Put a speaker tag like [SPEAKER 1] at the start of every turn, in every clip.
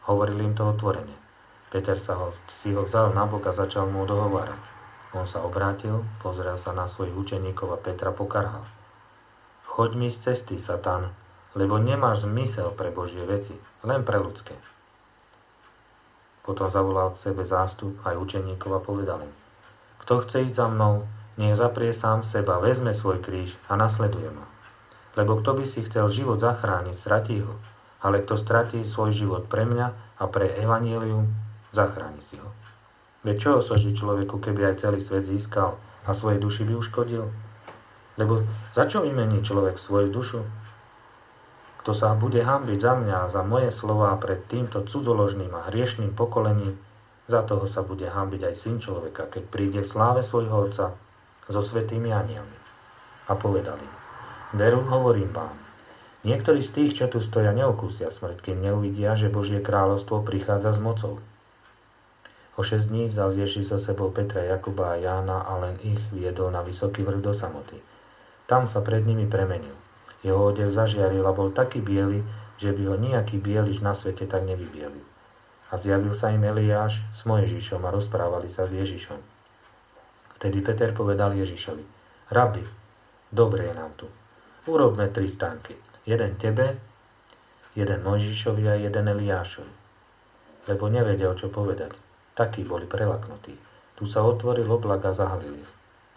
[SPEAKER 1] Hovoril im to otvorene. Peter si ho vzal na bok a začal mu dohovárať. On sa obrátil, pozrel sa na svojich učeníkov a Petra pokarhal. Choď mi z cesty, Satan, lebo nemáš zmysel pre Božie veci, len pre ľudské. Potom zavolal k sebe zástup aj učeníkov a povedal im. Kto chce ísť za mnou, nech zaprie sám seba, vezme svoj kríž a nasleduje ma. Lebo kto by si chcel život zachrániť, stratí ho. Ale kto stratí svoj život pre mňa a pre evanjelium, zachráni si ho. Veď čo osoží človeku, keby aj celý svet získal a svojej duši by uškodil? Lebo za čo vymení človek svoju dušu? Kto sa bude hanbiť za mňa a za moje slová pred týmto cudzoložným a hriešným pokolením, za toho sa bude hanbiť aj syn človeka, keď príde v sláve svojho Otca so svätými anjelmi. A povedali, veru hovorím vám, niektorí z tých, čo tu stoja, neokúsia smrť, kým neuvidia, že Božie kráľovstvo prichádza s mocou. O 6 dní vzal Ježiš so sebou Petra, Jakuba a Jána a len ich viedol na vysoký vrch do samoty. Tam sa pred nimi premenil. Jeho odev zažiaril a bol taký biely, že by ho nejaký bielič na svete tak nevybielil. A zjavil sa im Eliáš s Mojžišom a rozprávali sa s Ježišom. Vtedy Peter povedal Ježišovi, Rabi, dobre je nám tu. Urobme 3 stánky. Jeden tebe, jeden Mojžišovi a jeden Eliášovi. Lebo nevedel, čo povedať. Takí boli prelaknutí. Tu sa otvoril oblak a zahalil ich.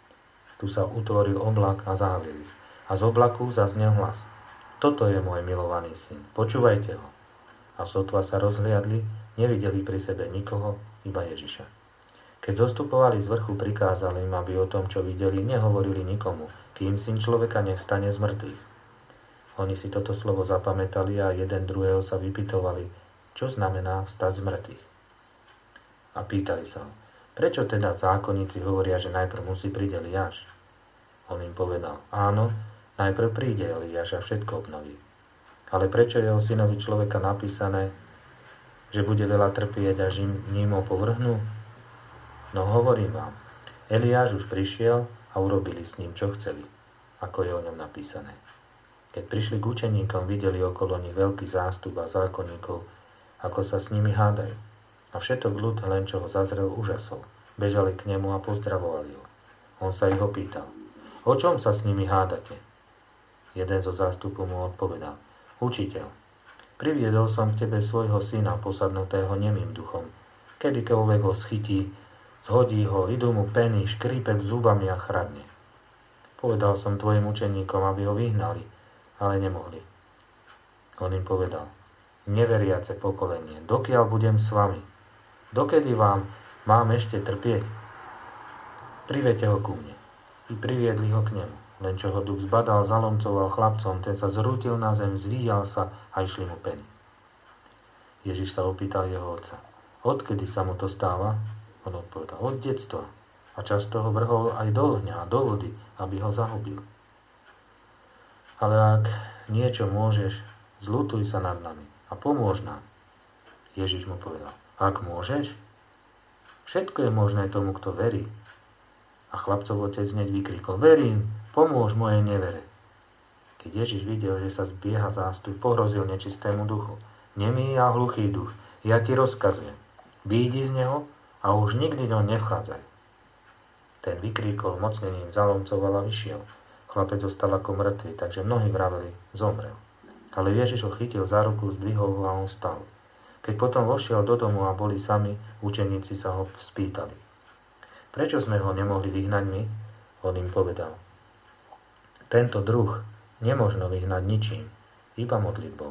[SPEAKER 1] A z oblaku zaznel hlas. Toto je môj milovaný syn. Počúvajte ho. A sotva sa rozhliadli, nevideli pri sebe nikoho, iba Ježiša. Keď zostupovali z vrchu, prikázali im, aby o tom, čo videli, nehovorili nikomu, kým syn človeka nevstane z mŕtvych. Oni si toto slovo zapamätali a jeden druhého sa vypytovali, čo znamená vstať z mŕtvych. A pýtali sa ho, prečo teda zákonníci hovoria, že najprv musí prísť Eliáš? On im povedal, áno, najprv príde Eliáš a všetko obnoví. Ale prečo je o synovi človeka napísané, že bude veľa trpieť a ním ho povrhnú? No hovorím vám, Eliáš už prišiel a urobili s ním, čo chceli, ako je o ňom napísané. Keď prišli k učeníkom, videli okolo nich veľký zástup a zákonníkov, ako sa s nimi hádajú. A všetok ľud, len čo ho zazrel, úžasol. Bežali k nemu a pozdravovali ho. On sa ich opýtal, o čom sa s nimi hádate? Jeden zo zástupu mu odpovedal, učiteľ, priviedol som k tebe svojho syna, posadnutého nemým duchom. Kedykoľvek ho schytí, zhodí ho, idú mu peny, škrípe zubami a chradne. Povedal som tvojim učeníkom, aby ho vyhnali, ale nemohli. On im povedal, neveriace pokolenie, dokiaľ budem s vami? Dokedy vám mám ešte trpieť? Privedte ho ku mne. I priviedli ho k nemu. Len čo ho duch zbadal, zalomcoval chlapcom, ten sa zrútil na zem, zvíjal sa a išli mu peny. Ježiš sa opýtal jeho otca, odkedy sa mu to stáva? On odpovedal, od detstva. A často ho vrhol aj do ohňa a do vody, aby ho zahubil. Ale ak niečo môžeš, zľutuj sa nad nami a pomôž nám. Ježiš mu povedal, ak môžeš? Všetko je možné tomu, kto verí. A chlapcov otec hneď vykrikol, verím, pomôž mojej nevere. Keď Ježiš videl, že sa zbieha zástup, pohrozil nečistému duchu. Nemý a hluchý duch, ja ti rozkazujem, výjdi z neho a už nikdy do nevchádzaj. Ten vykríkol, mocnením zalomcoval a vyšiel. Chlapec zostal ako mŕtvy, takže mnohí vraveli, zomrel. Ale Ježiš ho chytil za ruku, zdvihol ho a on stal. Keď potom vošiel do domu a boli sami, učeníci sa ho spýtali. Prečo sme ho nemohli vyhnať my? On im povedal. Tento druh nemožno vyhnať ničím, iba modlitbou.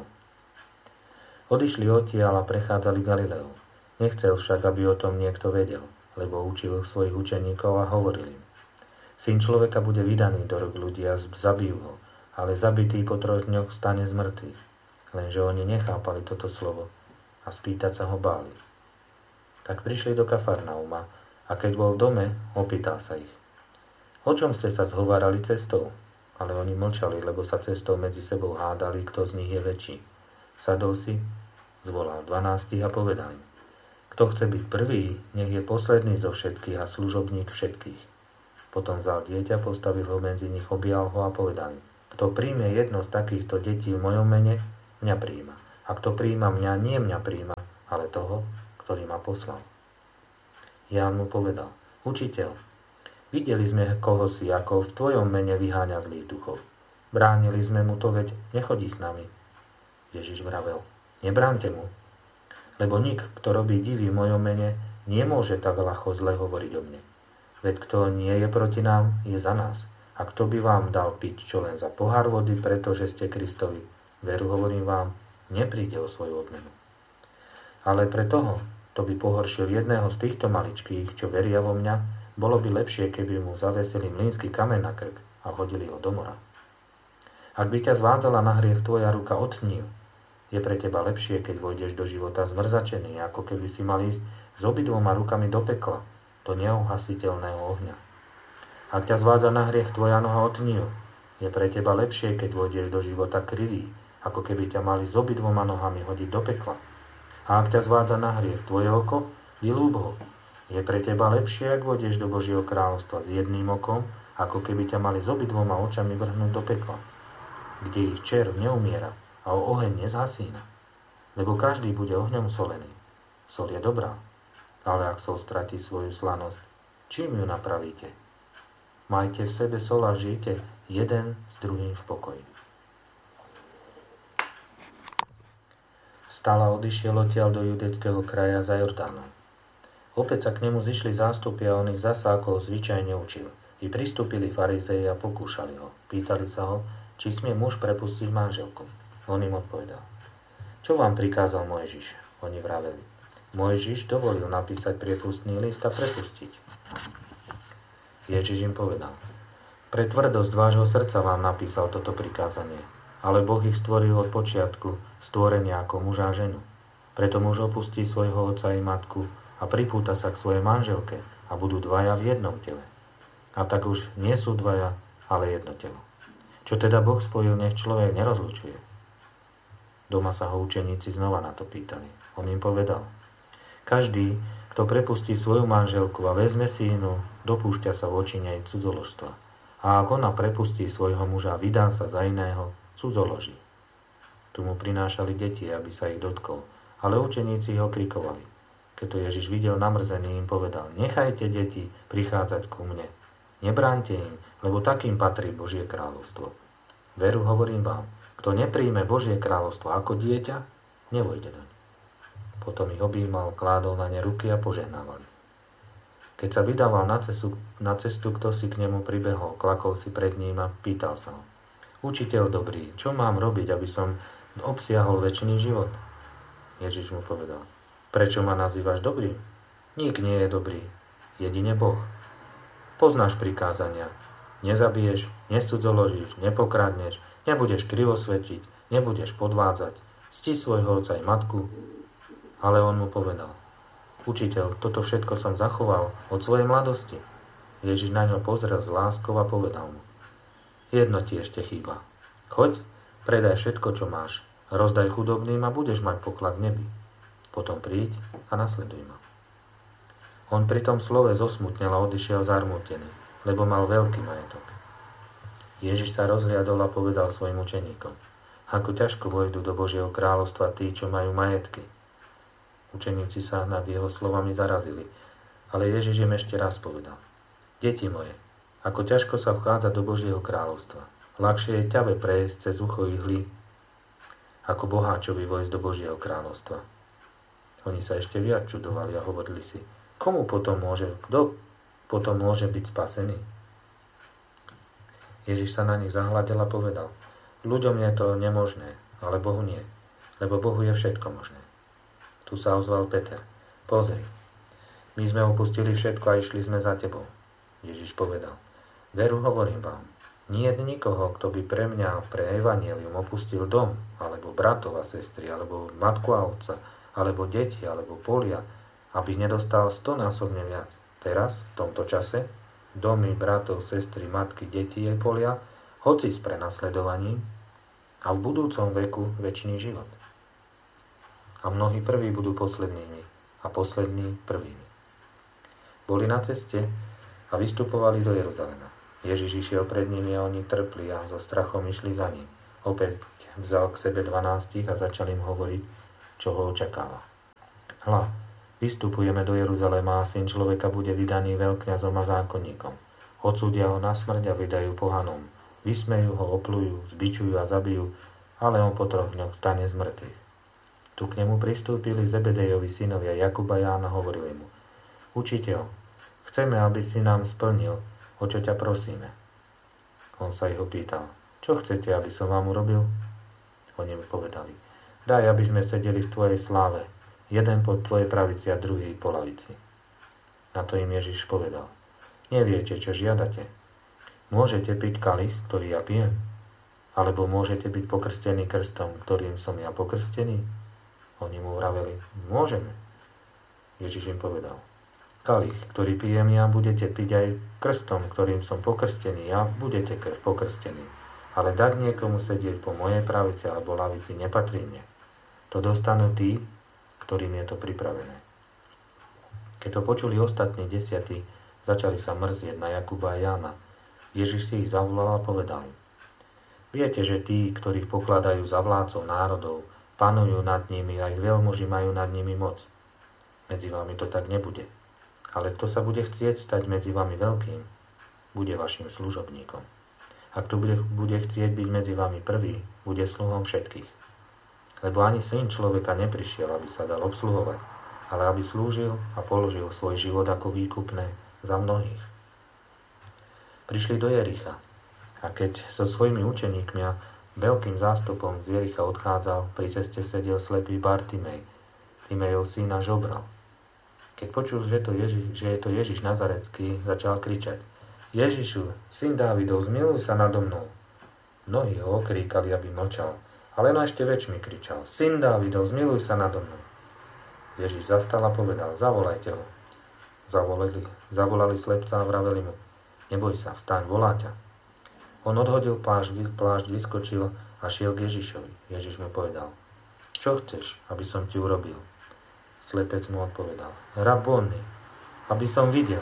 [SPEAKER 1] Odišli odtiaľ a prechádzali Galileu. Nechcel však, aby o tom niekto vedel, lebo učil svojich učeníkov a hovoril im. Syn človeka bude vydaný do rúk ľudí a zabijú ho, ale zabitý po 3 dňoch stane z mŕtvych. Lenže oni nechápali toto slovo a spýtať sa ho báli. Tak prišli do Kafarnauma a keď bol v dome, opýtal sa ich. O čom ste sa zhovárali cestou? Ale oni mlčali, lebo sa cestou medzi sebou hádali, kto z nich je väčší. Sadol si, zvolal 12 a povedal im. Kto chce byť prvý, nech je posledný zo všetkých a služobník všetkých. Potom vzal dieťa, postavil ho medzi nich, objal ho a povedal im. Kto príjme jedno z takýchto detí v mojom mene, mňa prijíma. A kto prijíma mňa, nie mňa prijíma, ale toho, ktorý ma poslal. Ján mu povedal: Učiteľ, videli sme kohosi, ako v tvojom mene vyháňa zlých duchov. Bránili sme mu to, veď nechodí s nami. Ježiš vravel: Nebránte mu, lebo nik, kto robí divy v mojom mene, nemôže tak ľahko zle hovoriť o mne. Veď kto nie je proti nám, je za nás. A kto by vám dal piť čo len za pohár vody, pretože ste Kristovi, veru hovorím vám, nepríde o svoju odmenu. Ale pre toho, kto by pohoršil jedného z týchto maličkých, čo veria vo mňa, bolo by lepšie, keby mu zavesili mlynský kameň na krk a hodili ho do mora. Ak by ťa zvádzala na hriech tvoja ruka, otni ju. Je pre teba lepšie, keď vojdeš do života zmrzačený, ako keby si mal ísť s obidvoma rukami do pekla, do neuhasiteľného ohňa. Ak ťa zvádza na hriech tvoja noha, otni ju. Je pre teba lepšie, keď vojdeš do života krivý, ako keby ťa mali s obidvoma nohami hodiť do pekla. A ak ťa zvádza na hriech tvoje oko, vylúb ho. Je pre teba lepšie, ak vojdeš do Božieho kráľovstva s jedným okom, ako keby ťa mali s obidvoma očami vrhnúť do pekla, kde ich červ neumiera a oheň nezhasína. Lebo každý bude ohňom solený. Sol je dobrá, ale ak sol stratí svoju slanosť, čím ju napravíte? Majte v sebe sol a žijte jeden s druhým v pokoji. Stála odišiel odtiaľ do judeckého kraja za Jordánom. Opäť sa k nemu zišli zástupy a on ich zasa ako zvyčajne učil. I pristúpili farizei a pokúšali ho. Pýtali sa ho, či smie muž prepustiť manželku. On im odpovedal: Čo vám prikázal Mojžiš? Oni vraveli: Mojžiš dovolil napísať priepustný list a prepustiť. Ježiš im povedal: Pre tvrdosť vášho srdca vám napísal toto prikázanie, ale Boh ich stvoril od počiatku stvorenia ako muža a ženu. Preto muž opustí svojho otca i matku a pripúta sa k svojej manželke a budú dvaja v jednom tele. A tak už nie sú dvaja, ale jedno telo. Čo teda Boh spojil, nech človek nerozlučuje. Doma sa ho učeníci znova na to pýtali. On im povedal: Každý, kto prepustí svoju manželku a vezme si inú, dopúšťa sa voči nej cudzoložstva. A ak ona prepustí svojho muža a vydá sa za iného, cudzoloží. Tu mu prinášali deti, aby sa ich dotkol, ale učeníci ho krikovali. Keď to Ježiš videl namrzený, im povedal: Nechajte deti prichádzať ku mne. Nebráňte im, lebo takým patrí Božie kráľovstvo. Veru hovorím vám, kto nepríjme Božie kráľovstvo ako dieťa, nevojde doň. Potom ich objímal, kládol na ne ruky a požehnával. Keď sa vydával na cestu, kto si k nemu pribehol, klakol si pred ním a pýtal sa ho: Učiteľ dobrý, čo mám robiť, aby som obsiahol večný život? Ježiš mu povedal: Prečo ma nazývaš dobrý? Nik nie je dobrý, jedine Boh. Poznáš prikázania: nezabiješ, nescudzoložíš, nepokradneš, nebudeš krivosvedčiť, nebudeš podvádzať, cti svojho otca i matku. Ale on mu povedal: Učiteľ, toto všetko som zachoval od svojej mladosti. Ježiš na ňo pozrel s láskou a povedal mu: Jedno ti ešte chýba. Choď, predaj všetko, čo máš, rozdaj chudobným a budeš mať poklad v nebi. Potom príď a nasleduj ma. On pri tom slove zosmutnel a odišiel zarmútený, lebo mal veľký majetok. Ježiš sa rozhliadol a povedal svojim učeníkom: Ako ťažko vojdu do Božieho kráľovstva tí, čo majú majetky. Učeníci sa nad jeho slovami zarazili, ale Ježiš im ešte raz povedal: Deti moje, ako ťažko sa vchádza do Božieho kráľovstva. Ľahšie je ťave prejsť cez ucho ihly, ako boháčovi vojsť do Božieho kráľovstva. Oni sa ešte viac čudovali a hovorili si: Kto potom môže byť spasený? Ježiš sa na nich zahľadel a povedal: Ľuďom je to nemožné, ale Bohu nie, lebo Bohu je všetko možné. Tu sa ozval Peter: Pozri, my sme opustili všetko a išli sme za tebou. Ježiš povedal: Veru hovorím vám, nie je nikoho, kto by pre mňa, pre evanjelium opustil dom, alebo bratov a sestry, alebo matku a otca, alebo deti, alebo polia, aby nedostal 100-násobne viac. Teraz, v tomto čase, domy, bratov, sestry, matky, deti a polia, hoci s prenasledovaním, a v budúcom veku večný život. A mnohí prví budú poslednými a poslední prvými. Boli na ceste a vystupovali do Jeruzalema. Ježiš išiel pred nimi a oni trpli a so strachom išli za ním. Opäť vzal k sebe 12 a začal im hovoriť, čo ho očakáva. Hľa, vystupujeme do Jeruzalema a Syn človeka bude vydaný veľkňazom a zákonníkom. Odsúdia ho na smrť a vydajú pohanom. Vysmejú ho, oplujú, zbičujú a zabijú, ale on po 3 dňoch stane z mŕtvych. Tu k nemu pristúpili Zebedejovi synovia Jakub a Ján a hovorili mu: Učiteľ, chceme, aby si nám splnil, o čo ťa prosíme. On sa ich opýtal: Čo chcete, aby som vám urobil? Oni mu povedali: Daj, aby sme sedeli v tvojej sláve, jeden po tvojej pravici a druhý po lavici. Na to im Ježiš povedal: Neviete, čo žiadate. Môžete piť kalich, ktorý ja pijem? Alebo môžete byť pokrstení krstom, ktorým som ja pokrstený? Oni mu vraveli: Môžeme. Ježiš im povedal: Kalich, ktorý pijem ja, budete piť aj krstom, ktorým som pokrstený ja, budete pokrstení. Ale dať niekomu sedieť po mojej pravici alebo lavici nepatrí mne. To dostanú tí, ktorým je to pripravené. Keď to počuli ostatní 10, začali sa mrzieť na Jakuba a Jána. Ježiš si ich zavolal a povedal im: Viete, že tí, ktorých pokladajú za vládcov národov, panujú nad nimi a ich veľmoži majú nad nimi moc. Medzi vami to tak nebude. Ale kto sa bude chcieť stať medzi vami veľkým, bude vašim služobníkom. A kto bude chcieť byť medzi vami prvý, bude sluhom všetkých. Lebo ani Syn človeka neprišiel, aby sa dal obsluhovať, ale aby slúžil a položil svoj život ako výkupné za mnohých. Prišli do Jericha a keď so svojimi učeníkmi a veľkým zástupom z Jericha odchádzal, pri ceste sedel slepý Bartimej, Timejov syna Žobral. Keď počul, že je to Ježiš Nazarecký, začal kričať: Ježišu, syn Dávidov, zmiluj sa nado mnou. Mnohí ho okríkali, aby mlčal, ale no ešte väčšmi kričal: Syn Dávidov, zmiluj sa nado mnou. Ježiš zastal a povedal: Zavolajte ho. Zavolali slepca a vraveli mu: Neboj sa, vstaň, volá ťa. On odhodil plášť, vyskočil a šiel k Ježišovi. Ježiš mu povedal: Čo chceš, aby som ti urobil? Slepec mu odpovedal: Rabónny, aby som videl.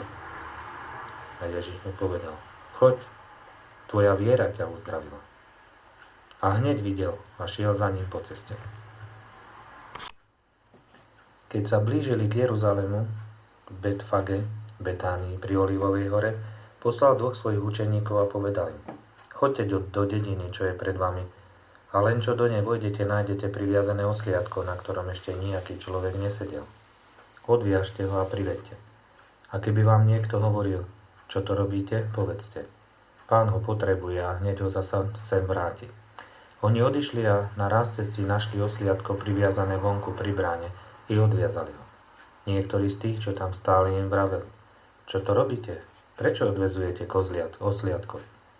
[SPEAKER 1] A Ježiš mu povedal: Choď, tvoja viera ťa uzdravila. A hneď videl a šiel za ním po ceste. Keď sa blížili k Jeruzalému, k Betfage, Betánii pri Olivovej hore, poslal 2 svojich učeníkov a povedal im: Choďte do dediny, čo je pred vami, a len čo do nej vojdete, nájdete priviazané osliadko, na ktorom ešte nejaký človek nesedel. Odviažte ho a privedte. A keby vám niekto hovoril: Čo to robíte, povedzte: Pán ho potrebuje a hneď ho zasa sem vráti. Oni odišli a na raz cesti našli osliadko priviazané vonku pri bráne i odviazali ho. Niektorí z tých, čo tam stáli, im vraveli: Čo to robíte? Prečo odvezujete osliadko?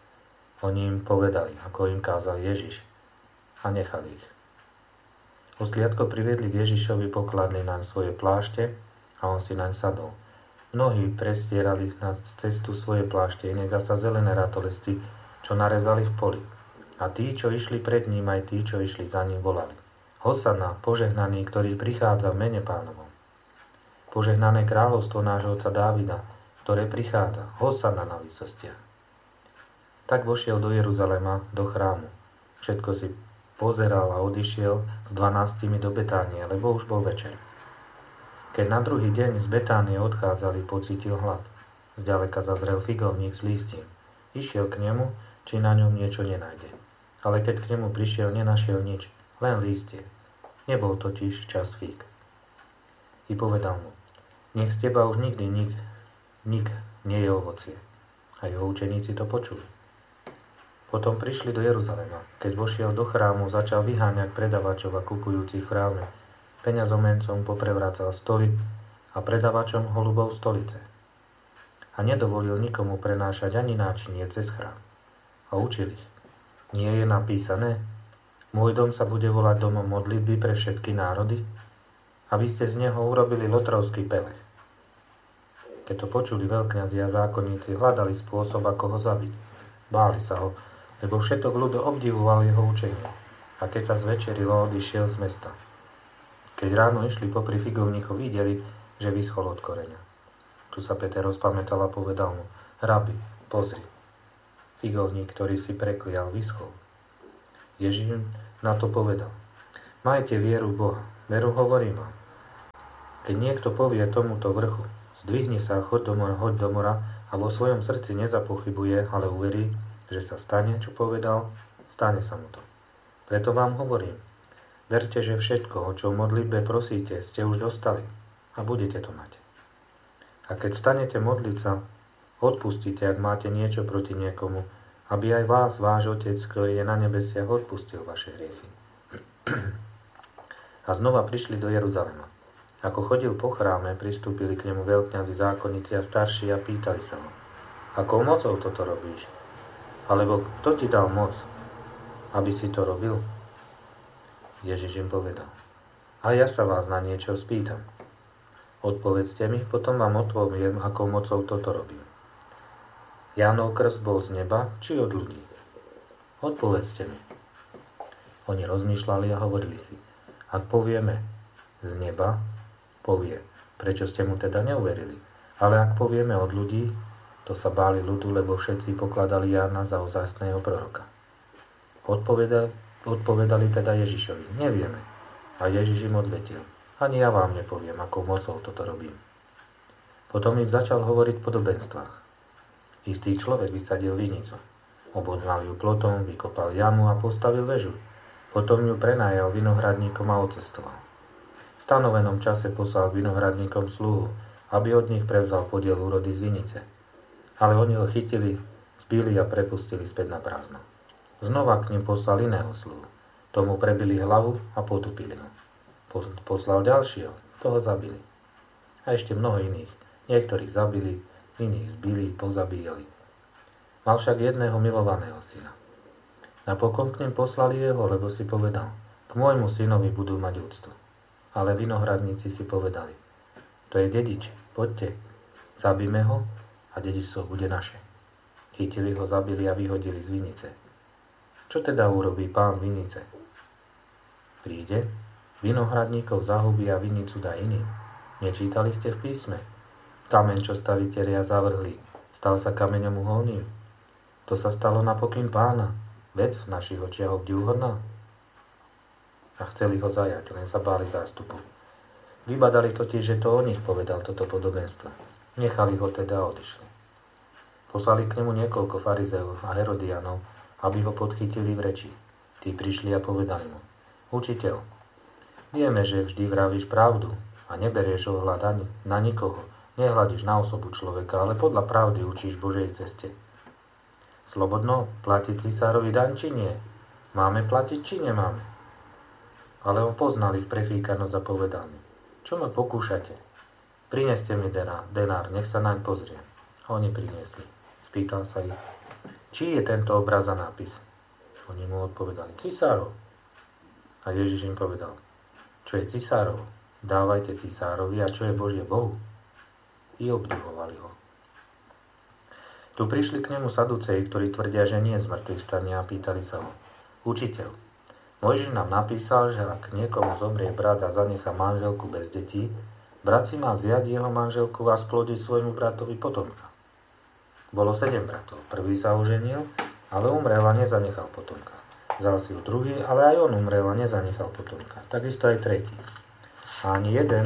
[SPEAKER 1] Oni im povedali, ako im kázal Ježiš, a nechali ich. Osliadko priviedli k Ježišovi, pokladli naň svoje plášte a on si naň sadol. Mnohí prestierali na cestu svoje plášte, iné zasa zelené ratolesty, čo narezali v poli. A tí, čo išli pred ním, aj tí, čo išli za ním, volali: Hosana, požehnaný, ktorý prichádza v mene Pánovom. Požehnané kráľovstvo nášho otca Dávida, ktoré prichádza, Hosana na výsostiach. Tak vošiel do Jeruzalema, do chrámu. Všetko si pozeral a odišiel s 12 do Betánie, lebo už bol večer. Keď na druhý deň z Betánie odchádzali, pocítil hlad. Zďaleka zazrel figovník s lístím. Išiel k nemu, či na ňom niečo nenájde. Ale keď k nemu prišiel, nenašiel nič, len lístie. Nebol totiž čas fík. I povedal mu: Nech z teba už nikdy nik nie je ovocie. A jeho učeníci to počuli. Potom prišli do Jeruzalema. Keď vošiel do chrámu, začal vyháňať predavačov a kupujúcich v chráme. Peňazomencom poprevracal stoly a predavačom holubov stolice. A nedovolil nikomu prenášať ani náčinie cez chrám. A učil ich: Nie je napísané: Môj dom sa bude volať domom modlitby pre všetky národy? A vy ste z neho urobili lotrovský pelech. Keď to počuli veľkňazi a zákonníci, hľadali spôsob, ako ho zabiť. Báli sa ho, lebo všetok ľud obdivoval jeho učenie. A keď sa zvečerilo, odišiel z mesta. Keď ráno išli popri figovníkoch, videli, že vyschol od koreňa. Tu sa Peter rozpamätal a povedal mu: Rabi, pozri, figovník, ktorý si preklial, vyschol. Ježiš na to povedal: Majte vieru v Boha, veru hovorím vám. Keď niekto povie tomuto vrchu, zdvihni sa, hoď do mora a vo svojom srdci nezapochybuje, ale uverí, že sa stane, čo povedal, stane sa mu to. Preto vám hovorím, verte, že všetko, o čo v modlitbe prosíte, ste už dostali a budete to mať. A keď stanete modliť sa, odpustite, ak máte niečo proti niekomu, aby aj vás, váš Otec, ktorý je na nebesiach, odpustil vaše hriechy. A znova prišli do Jeruzalema. Ako chodil po chráme, pristúpili k nemu veľkňazi, zákonníci a starší a pýtali sa ho, akou mocou toto robíš? Alebo kto ti dal moc, aby si to robil? Ježiš im povedal, a ja sa vás na niečo spýtam. Odpovedzte mi, potom vám odpoviem, akou mocou toto robím. Jánov krst bol z neba, či od ľudí? Odpovedzte mi. Oni rozmýšľali a hovorili si, ak povieme z neba, povie, prečo ste mu teda neuverili. Ale ak povieme od ľudí, to sa báli ľudu, lebo všetci pokladali Jána za ozajstného proroka. Odpovedali teda Ježišovi, nevieme. A Ježiš im odvetil, ani ja vám nepoviem, akou mocou toto robím. Potom im začal hovoriť v podobenstvách. Istý človek vysadil vinicu. Obodmal ju plotom, vykopal jamu a postavil väžu. Potom ju prenajal vinohradníkom a odcestoval. V stanovenom čase poslal vinohradníkom sluhu, aby od nich prevzal podiel úrody z vinice. Ale oni ho chytili, zbili a prepustili späť na prázdno. Znova k nim poslal iného sluhu. Tomu prebili hlavu a potupili ho. Poslal ďalšieho, toho zabili. A ešte mnoho iných. Niektorých zabili, iných zbili, pozabíjali. Mal však jedného milovaného syna. Napokon k nim poslali jeho, lebo si povedal, k môjmu synovi budú mať úctu. Ale vinohradníci si povedali, to je dedič, poďte, zabíme ho a dedičstvo bude naše. Chytili ho, zabili a vyhodili z vinice. Čo teda urobí pán vinice? Príde, vinohradníkov zahubí a vinicu dá iným. Nečítali ste v písme? Kameň, čo stavitelia zavrhli, stal sa kameňom uholným. To sa stalo na pokyn pána. Vec v našich očiach obdivuhodná. A chceli ho zajať, len sa báli zástupu. Vybadali totiž, že to o nich povedal toto podobenstvo. Nechali ho teda a odišli. Poslali k nemu niekoľko farizeov a herodianov, aby ho podchytili v reči. Tí prišli a povedali mu, učiteľ, vieme, že vždy vravíš pravdu a neberieš ohľad ani na nikoho, nehľadíš na osobu človeka, ale podľa pravdy učíš Božej ceste. Slobodno platiť cisárovi daň, či nie? Máme platiť, či nemáme? Ale on poznal ich prefíkanosť a povedal mi, čo ma pokúšate? Prineste mi denár, nech sa naň pozrie. A oni priniesli. Spýtal sa ich, čí je tento obraz a nápis? Oni mu odpovedali, cisárov. A Ježiš im povedal, čo je cisárov? Dávajte cisárovi, a čo je Božie Bohu? I obdivovali ho. Tu prišli k nemu saduceji, ktorí tvrdia, že nie je zmrtvých stania a pýtali sa ho, učiteľ, Mojžiš nám napísal, že ak niekomu zomrie brat a zanechá manželku bez detí, brat si má vziať jeho manželku a splodiť svojmu bratovi potomka. Bolo 7 bratov. Prvý sa oženil, ale umrel a nezanechal potomka. Vzal si ho druhý, ale aj on umrel a nezanechal potomka. Takisto aj tretí. A ani jeden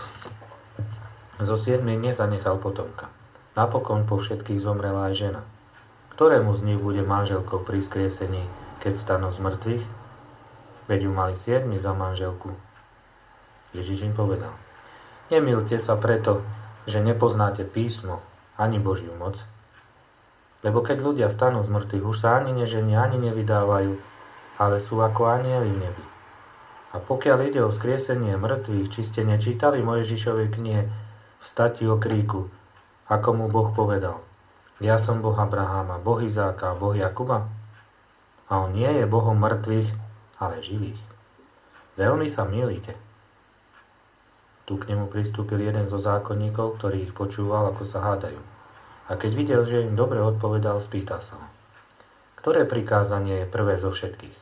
[SPEAKER 1] zo 7 nezanechal potomka. Napokon po všetkých zomrela aj žena. Ktorému z nich bude manželkou pri skriesení, keď stanú z mŕtvych? Veď ju mali 7 za manželku. Ježiš im povedal, nemýlte sa preto, že nepoznáte písmo ani Božiu moc. Lebo keď ľudia stanú z mŕtvych, už sa ani neženia, ani nevydávajú, ale sú ako anjeli v nebi. A pokiaľ ide o skriesenie mŕtvych, či ste nečítali Mojžišovej knihe v stati o kríku, ako mu Boh povedal, ja som Boh Abraháma, Boh Izáka a Boh Jakuba? A on nie je Bohom mŕtvych, ale živých. Veľmi sa mýlite. Tu k nemu pristúpil jeden zo zákonníkov, ktorý ich počúval, ako sa hádajú. A keď videl, že im dobre odpovedal, spýtal sa ho, ktoré prikázanie je prvé zo všetkých?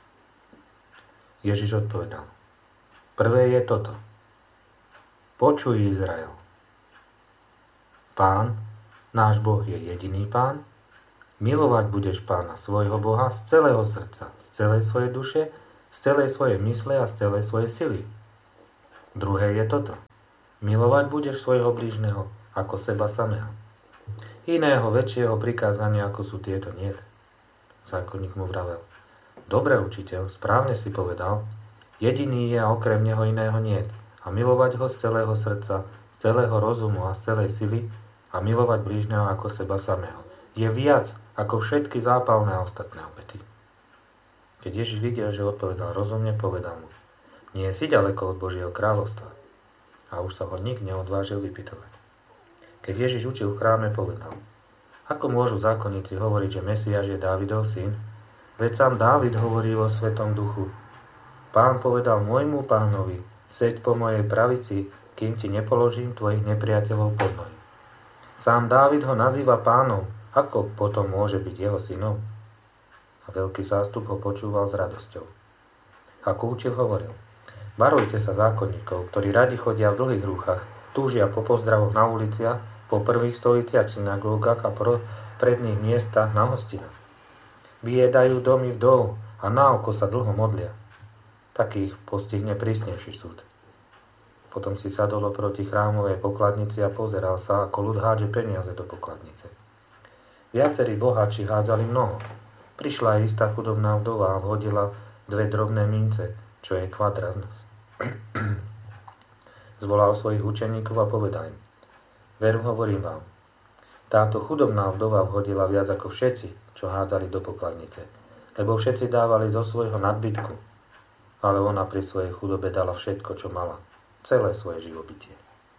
[SPEAKER 1] Ježiš odpovedal, prvé je toto. Počuj, Izrael. Pán, náš Boh je jediný Pán. Milovať budeš Pána svojho Boha z celého srdca, z celej svojej duše, z celej svojej mysle a z celej svojej sily. Druhé je toto. Milovať budeš svojho blížneho ako seba samého. Iného väčšieho prikázania, ako sú tieto, niet. Zákonník mu vravel. Dobre, učiteľ, správne si povedal. Jediný je a okrem neho iného niet. A milovať ho z celého srdca, z celého rozumu a z celej sily a milovať blížneho ako seba samého. Je viac ako všetky zápalné a ostatné obety. Keď Ježiš videl, že odpovedal rozumne, povedal mu. Nie si ďaleko od Božieho kráľovstva. A už sa ho nik neodvážil vypytovať. Keď Ježiš učil v chráme, povedal. Ako môžu zákonníci hovoriť, že Mesiáš je Dávidov syn? Veď sám Dávid hovorí vo Svetom duchu. Pán povedal môjmu pánovi, seď po mojej pravici, kým ti nepoložím tvojich nepriateľov pod nohy. Sám Dávid ho nazýva pánom, ako potom môže byť jeho synom? A veľký zástup ho počúval s radosťou. Ako učil, hovoril. Varujte sa zákonníkov, ktorí radi chodia v dlhých rúchach, túžia po pozdravoch na uliciach, po prvých stoliciach v synagógach a predných miestach na hostinách. Vyjedajú domy vdov a na oko sa dlho modlia. Takých postihne prísnejší súd. Potom si sadol oproti chrámovej pokladnici a pozeral sa, ako ľud hádže peniaze do pokladnice. Viacerí boháči hádzali mnoho. Prišla aj istá chudobná vdova a vhodila 2 drobné mince, čo je kvadrans. Zvolal svojich učeníkov a povedal im. Veru, hovorím vám, táto chudobná vdova vhodila viac ako všetci, čo hádzali do pokladnice, lebo všetci dávali zo svojho nadbytku, ale ona pri svojej chudobe dala všetko, čo mala, celé svoje živobytie.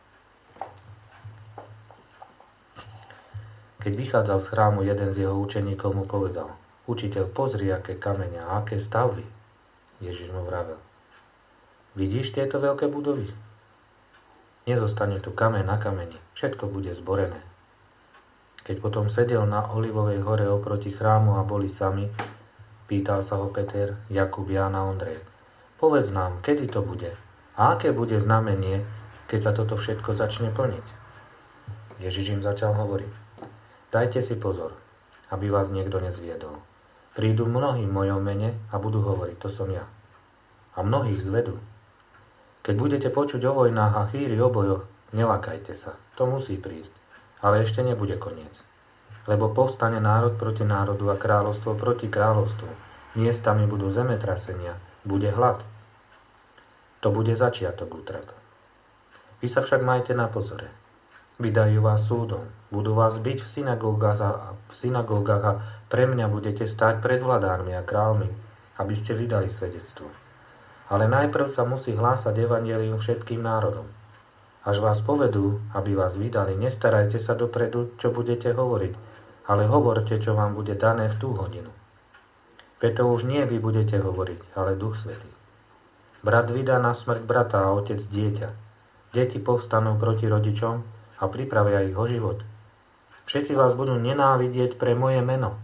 [SPEAKER 1] Keď vychádzal z chrámu, jeden z jeho učeníkov mu povedal, učiteľ, pozri, aké kamene a aké stavby. Ježiš mu vravel, vidíš tieto veľké budovy? Nezostane tu kameň na kameni, všetko bude zborené. Keď potom sedel na Olivovej hore oproti chrámu a boli sami, pýtal sa ho Peter, Jakub, Ján a Ondrej. Povedz nám, kedy to bude a aké bude znamenie, keď sa toto všetko začne plniť. Ježiš im začal hovoriť. Dajte si pozor, aby vás niekto nezviedol. Prídu mnohí v mojom mene a budú hovoriť, to som ja. A mnohých zvedú. Keď budete počuť o vojnách a chýri o bojoch, nelakajte sa, to musí prísť. Ale ešte nebude koniec. Lebo povstane národ proti národu a kráľovstvo proti kráľovstvu. Miestami budú zemetrasenia, bude hlad. To bude začiatok útrap. Vy sa však majte na pozore. Vydajú vás súdom, budú vás biť v synagógach a pre mňa budete stáť pred vladármi a kráľmi, aby ste vydali svedectvo. Ale najprv sa musí hlásať evanjelium všetkým národom. Až vás povedú, aby vás vydali, nestarajte sa dopredu, čo budete hovoriť, ale hovorte, čo vám bude dané v tú hodinu. Preto už nie vy budete hovoriť, ale Duch Svätý. Brat vydá na smrť brata a otec dieťa. Deti povstanú proti rodičom a pripravia ich o život. Všetci vás budú nenávidieť pre moje meno.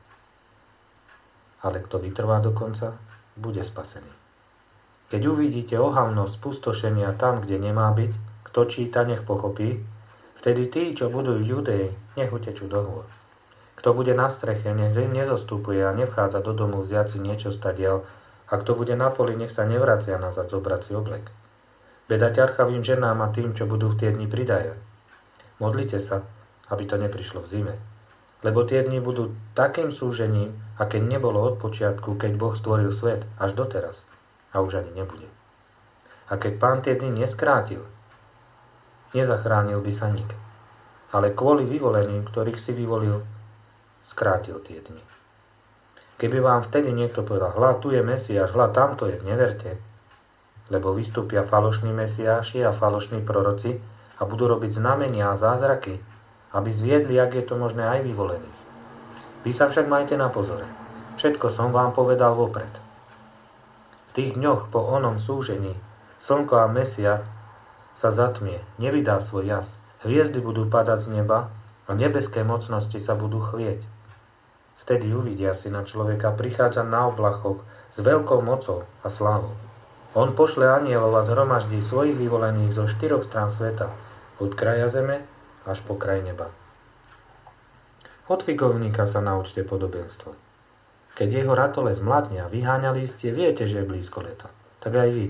[SPEAKER 1] Ale kto vytrvá do konca, bude spasený. Keď uvidíte ohavnosť spustošenia tam, kde nemá byť, kto číta, nech pochopí, vtedy tí, čo budú v Judei, nech utečú do hôr. Kto bude na streche, nech nezostupuje a nevchádza do domu vziať si niečo stadiaľ, a kto bude na poli, nech sa nevracia nazad zobrať si oblek. Beda ťarchavým ženám a tým, čo budú v tie dni pridajať. Modlite sa, aby to neprišlo v zime. Lebo tie dni budú takým súžením, aké nebolo od počiatku, keď Boh stvoril svet, až doteraz. A už ani nebude. A keď Pán tie dni neskrátil, nezachránil by sa nik. Ale kvôli vyvoleným, ktorých si vyvolil, skrátil tie dni. Keby vám vtedy niekto povedal, hľa, tu je Mesiáš, hľa, tamto je, neverte. Lebo vystúpia falošní Mesiáši a falošní proroci a budú robiť znamenia a zázraky, aby zviedli, ak je to možné, aj vyvolených. Vy sa však majte na pozore. Všetko som vám povedal vopred. V tých dňoch po onom súžení slnko a mesiac sa zatmie, nevydá svoj jas. Hviezdy budú padať z neba a nebeské mocnosti sa budú chvieť. Vtedy uvidia Syna človeka prichádzať na oblachoch s veľkou mocou a slávou. On pošle anjelov a zhromaždí svojich vyvolených zo 4 strán sveta, od kraja zeme až po kraj neba. Od figovníka sa naučte podobenstvo. Keď jeho ratole zmladne a vyháňa lístie, viete, že je blízko leto. Tak aj vy.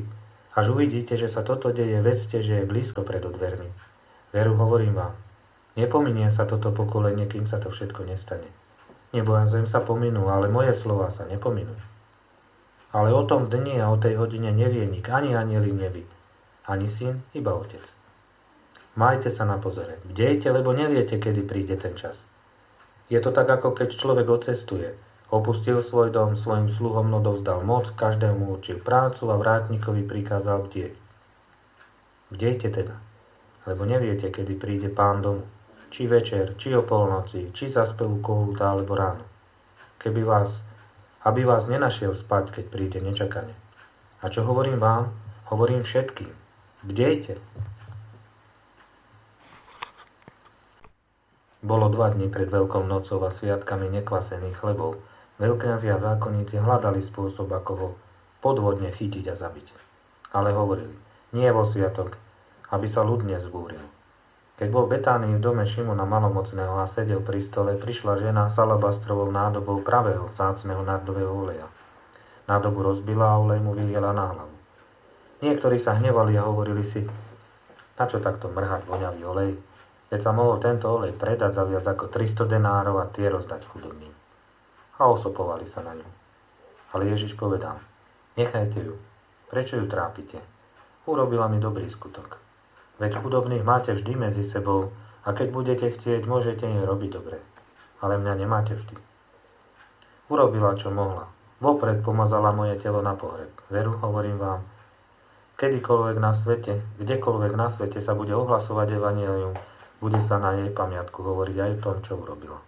[SPEAKER 1] Až uvidíte, že sa toto deje, vedzte, že je blízko pred dvermi. Veru, hovorím vám, nepominie sa toto pokolenie, kým sa to všetko nestane. Nebo a zem sa pominú, ale moje slová sa nepominú. Ale o tom dni a o tej hodine nevie nik, ani anjeli nebi, ani syn, iba otec. Majte sa na pozore, bdejte, lebo neviete, kedy príde ten čas. Je to tak, ako keď človek odcestuje. Opustil svoj dom, svojim sluhom odovzdal moc, každému určil prácu a vrátnikovi prikázal bdieť. Bdejte teda, lebo neviete, kedy príde pán domu. Či večer, či o polnoci, či za spevu kohúta, alebo ráno. Aby vás nenašiel spať, keď príde nečakane. A čo hovorím vám? Hovorím všetkým. Bdejte. Bolo 2 dni pred Veľkou nocou a sviatkami nekvasených chlebov. Veľkňazi a zákonníci hľadali spôsob, ako ho podvodne chytiť a zabiť. Ale hovorili, nie vo sviatok, aby sa ľud nezbúril. Keď bol Betánii v dome Šimona Malomocného a sedel pri stole, prišla žena s alabastrovou nádobou pravého vzácneho nardového oleja. Nádobu rozbila a olej mu vyliela na hlavu. Niektorí sa hnevali a hovorili si, na čo takto mrhať voňavý olej, keď sa mohol tento olej predať za viac ako 300 denárov a tie rozdať chudobným. A osopovali sa na ňu. Ale Ježiš povedal, nechajte ju, prečo ju trápite? Urobila mi dobrý skutok. Veď chudobných máte vždy medzi sebou a keď budete chcieť, môžete im robiť dobre. Ale mňa nemáte vždy. Urobila, čo mohla. Vopred pomazala moje telo na pohreb. Veru, hovorím vám, kedykoľvek na svete, kdekoľvek na svete sa bude ohlasovať evanjelium, bude sa na jej pamiatku hovoriť aj o tom, čo urobila.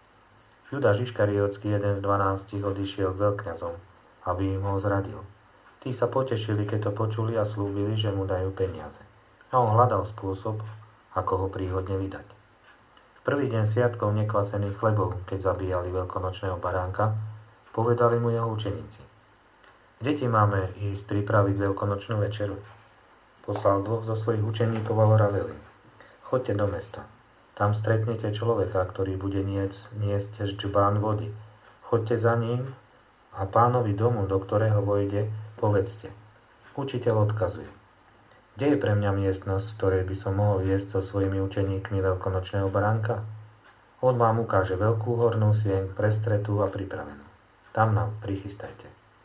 [SPEAKER 1] Judáš Iškariotský, jeden z 12, odišiel k veľkňazom, aby im ho zradil. Tí sa potešili, keď to počuli a slúbili, že mu dajú peniaze. A on hľadal spôsob, ako ho príhodne vydať. V prvý deň sviatkov nekvasených chlebov, keď zabíjali veľkonočného baránka, povedali mu jeho učeníci. Deti máme ísť pripraviť veľkonočnú večeru. Poslal 2 zo svojich učeníkov a hovorili, choďte do mesta. Tam stretnete človeka, ktorý bude niesť žbán vody. Choďte za ním a pánovi domu, do ktorého vojde, povedzte. Učiteľ odkazuje. Kde je pre mňa miestnosť, v ktorej by som mohol jesť so svojimi učeníkmi veľkonočného baránka? On vám ukáže veľkú hornú sieň, prestretú a pripravenú. Tam nám prichystajte.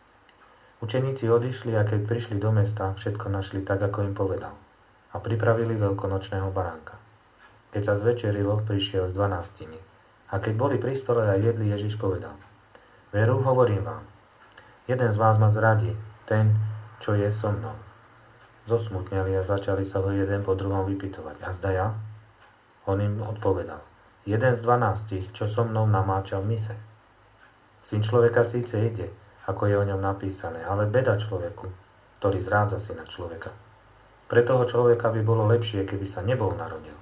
[SPEAKER 1] Učeníci odišli a keď prišli do mesta, všetko našli tak, ako im povedal. A pripravili veľkonočného baránka. Keď sa zvečerilo, prišiel s 12. A keď boli pri stole a jedli, Ježiš povedal. Veru, hovorím vám, jeden z vás ma zradí, ten, čo je so mnou. Zosmutneli a začali sa ho jeden po druhom vypytovať. A zda ja? On im odpovedal. Jeden z 12, čo so mnou namáčal mise. Syn človeka síce ide, ako je o ňom napísané, ale beda človeku, ktorý zrádza syna človeka. Pre toho človeka by bolo lepšie, keby sa nebol narodil.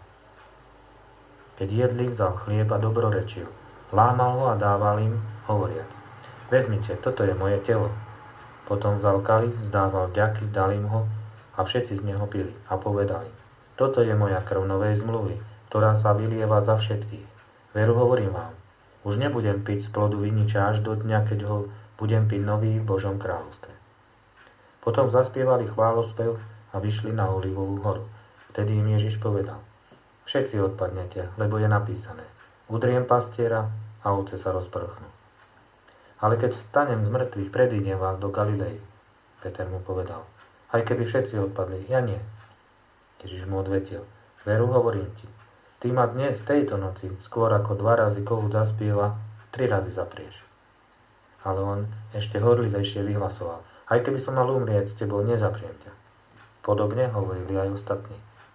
[SPEAKER 1] Keď jedli, vzal chlieb a dobrorečil. Lámal ho a dával im, hovoriac. Vezmite, toto je moje telo. Potom vzal kalich, vzdával vďaky, dal im ho a všetci z neho pili. A povedali, toto je moja krv novej zmluvy, ktorá sa vylieva za všetkých. Veru, hovorím vám, už nebudem piť z plodu viniča až do dňa, keď ho budem piť nový v Božom kráľovstve. Potom zaspievali chválospev a vyšli na Olivovú horu. Vtedy im Ježiš povedal, všetci odpadnete, lebo je napísané, udriem pastiera a ovce sa rozprchnú. Ale keď stanem z mŕtvych, predídem vás do Galilei. Peter mu povedal, aj keby všetci odpadli, ja nie. Ježiš mu odvetil, veru, hovorím ti, ty ma dnes, tejto noci, skôr ako 2 razy kohút zaspieva, 3 razy zaprieš. Ale on ešte horlivejšie vyhlasoval, aj keby som mal umrieť s tebou, nezapriem ťa. Podobne hovorili aj ostatní.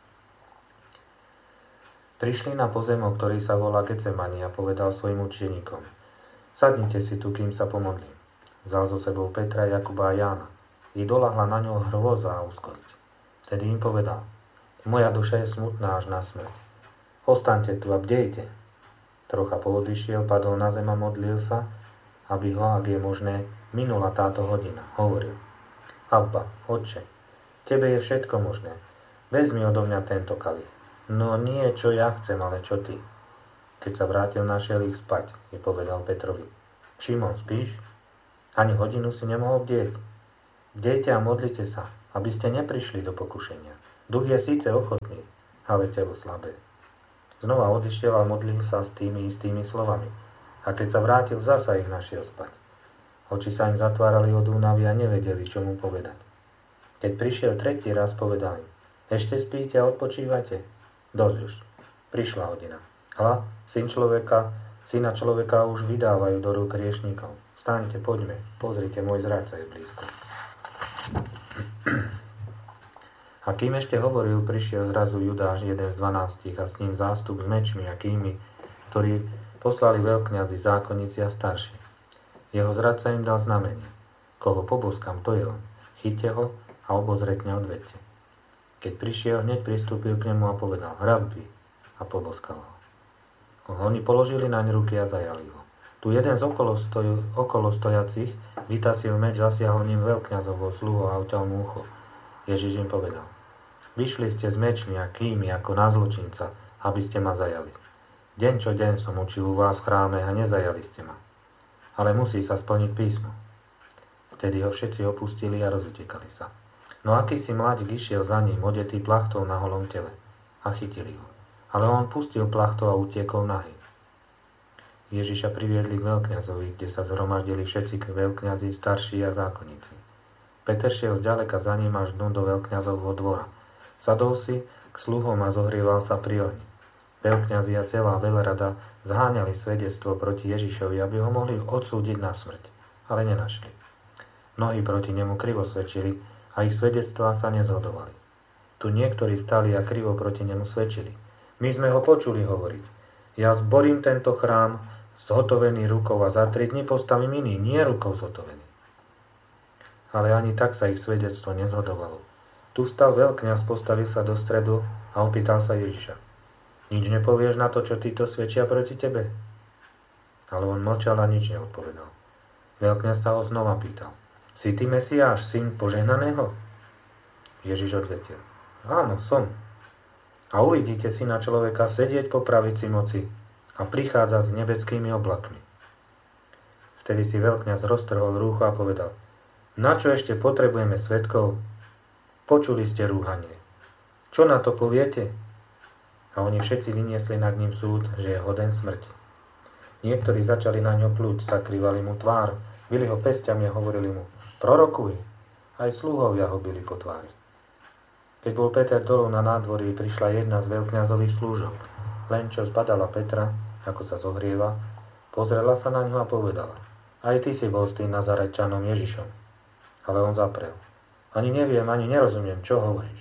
[SPEAKER 1] Prišli na pozemok, ktorý sa volá Getsemani a povedal svojim učeníkom, sadnite si tu, kým sa pomodlím. Vzal so sebou Petra, Jakuba a Jána. I doľahla na ňo hrôza a úzkosť. Vtedy im povedal, moja duša je smutná až na smrť. Ostaňte tu a bdejte. Trocha poodišiel, padol na zem a modlil sa, aby ho, ak je možné, minula táto hodina. Hovoril, Abba, Otče, tebe je všetko možné. Vezmi odo mňa tento kalich. No nie, čo ja chcem, ale čo ty. Keď sa vrátil, našiel ich spať, i povedal Petrovi. Šimon, spíš? Ani hodinu si nemohol bdieť. Bdejte a modlite sa, aby ste neprišli do pokušenia. Duch je síce ochotný, ale telo slabé. Znova odišiel a modlil sa s tými istými slovami. A keď sa vrátil, zasa ich našiel spať. Oči sa im zatvárali od únavy a nevedeli, čo mu povedať. Keď prišiel tretí raz, povedal im: ešte spíte a odpočívate? Dosť už. Prišla hodina. Hľa, syna človeka už vydávajú do rúk hriešnikov. Vstaňte, poďme, pozrite, môj zradca je blízko. A kým ešte hovoril, prišiel zrazu Judáš, jeden z 12, a s ním zástup s mečmi a kými, ktorí poslali veľkňazi, zákonníci a starší. Jeho zradca im dal znamenie. Koho poboskám, to je on. Chyťte ho a obozretne odvedte. Keď prišiel, hneď pristúpil k nemu a povedal: Rabbi, a poboskal ho. Oni položili naň ruky a zajali ho. Tu jeden z okolo stojacich vytasil meč, zasiahol ním veľkňazovou sluhou a uťal mu ucho. Ježiš im povedal: vyšli ste s mečmi a kými ako na zločinca, aby ste ma zajali. Deň čo deň som učil u vás v chráme a nezajali ste ma. Ale musí sa splniť písmo. Vtedy ho všetci opustili a rozutekali sa. No akýsi mladík išiel za ním, odetý plachtou na holom tele. A chytili ho. Ale on pustil plachtou a utiekol nahý. Ježiša priviedli k veľkňazovi, kde sa zhromaždili všetci veľkňazi, starší a zákonníci. Peter šiel zďaleka za ním až dnu do veľkňazovho dvora. Sadol si k sluhom a zohrieval sa pri ohni. Veľkňazi a celá veľrada zháňali svedectvo proti Ježišovi, aby ho mohli odsúdiť na smrť, ale nenašli. Mnohí proti nemu krivo svedčili a ich svedectvá sa nezhodovali. Tu niektorí stali a krivo proti nemu svedčili. My sme ho počuli hovoriť: ja zborím tento chrám zhotovený rukou a za 3 dní postavím iný, nie rukou zhotovený. Ale ani tak sa ich svedectvo nezhodovalo. Tu stal veľkňaz, postavil sa do stredu a opýtal sa Ježiša: nič nepovieš na to, čo títo svedčia proti tebe? Ale on mlčal a nič neodpovedal. Veľkňaz sa ho znova pýtal: si ty Mesiáš, syn požehnaného? Ježiš odvetil: áno, som. A uvidíte syna človeka sedieť po pravici moci a prichádzať s nebeckými oblakmi. Vtedy si veľkňaz roztrhol rúcho a povedal: na čo ešte potrebujeme svedkov? Počuli ste rúhanie. Čo na to poviete? A oni všetci vyniesli nad ním súd, že je hoden smrti. Niektorí začali na ňo plúť, zakrývali mu tvár, bili ho pesťami a hovorili mu: prorokuj. Aj sluhovia ho bili po tvári. Keď bol Peter dolu na nádvorí, prišla jedna z veľkňazových slúžok. Len čo zbadala Petra, ako sa zohrieva, pozrela sa na ňo a povedala: aj ty si bol s tým Nazarečanom Ježišom. Ale on zaprel: ani neviem, ani nerozumiem, čo hovoríš.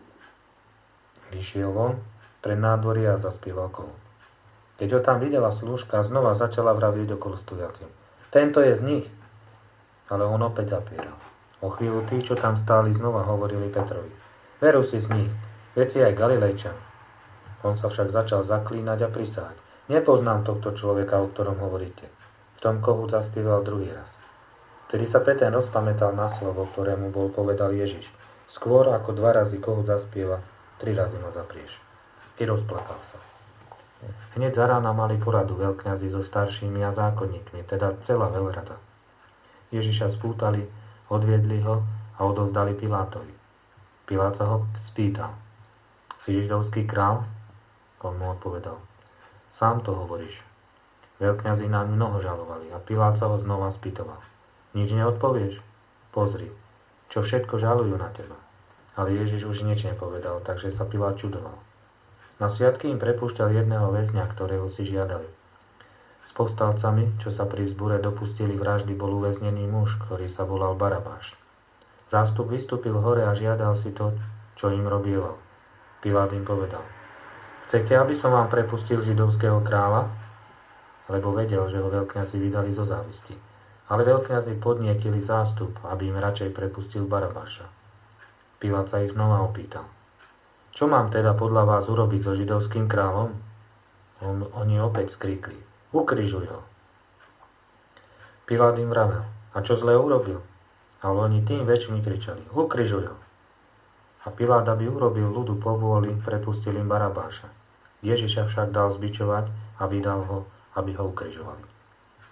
[SPEAKER 1] Vyšiel von pred nádvorie a zaspieval kolo. Keď ho tam videla slúžka, znova začala vraviť okolo stojacim: tento je z nich. Ale on opäť zapieral. O chvíľu tí, čo tam stáli, znova hovorili Petrovi: veru si z nich, veď si aj Galilejčan. On sa však začal zaklínať a prisahať: nepoznám tohto človeka, o ktorom hovoríte. V tom kohút zaspieval druhý raz. Vtedy sa Peter rozpamätal na slovo, ktorému bol povedal Ježiš: skôr ako 2 razy kohút zaspieva, 3 razy ma zaprieš. I rozplakal sa. Hneď za rána mali poradu veľkňazi so staršími a zákonníkmi, teda celá veľrada. Ježiša spútali, odviedli ho a odovzdali Pilátovi. Pilát sa ho spýtal: si židovský král? On mu odpovedal: sám to hovoríš. Veľkňazi naň mnoho žalovali a Pilát sa ho znova spýtoval: nič neodpovieš? Pozri, čo všetko žalujú na teba. Ale Ježiš už nič nepovedal, takže sa Pilát čudoval. Na sviatky im prepúšťal jedného väzňa, ktorého si žiadali. S povstalcami, čo sa pri zbure dopustili vraždy, bol uväznený muž, ktorý sa volal Barabáš. Zástup vystúpil hore a žiadal si to, čo im robieval. Pilát im povedal: chcete, aby som vám prepustil židovského kráľa? Lebo vedel, že ho veľkňazi vydali zo závisti. Ale veľkňazi podnietili zástup, aby im radšej prepustil Barabáša. Pilát sa ich znova opýtal: čo mám teda podľa vás urobiť so židovským kráľom? Oni opäť skríkli: ukrižuj ho. Pilát im vravel: a čo zle urobil? Ale oni tým väčšmi kričali: ukrižuj ho. A Pilát, aby urobil ľudu povôli, prepustil im Barabáša. Ježiša však dal zbičovať a vydal ho, aby ho ukrižovali.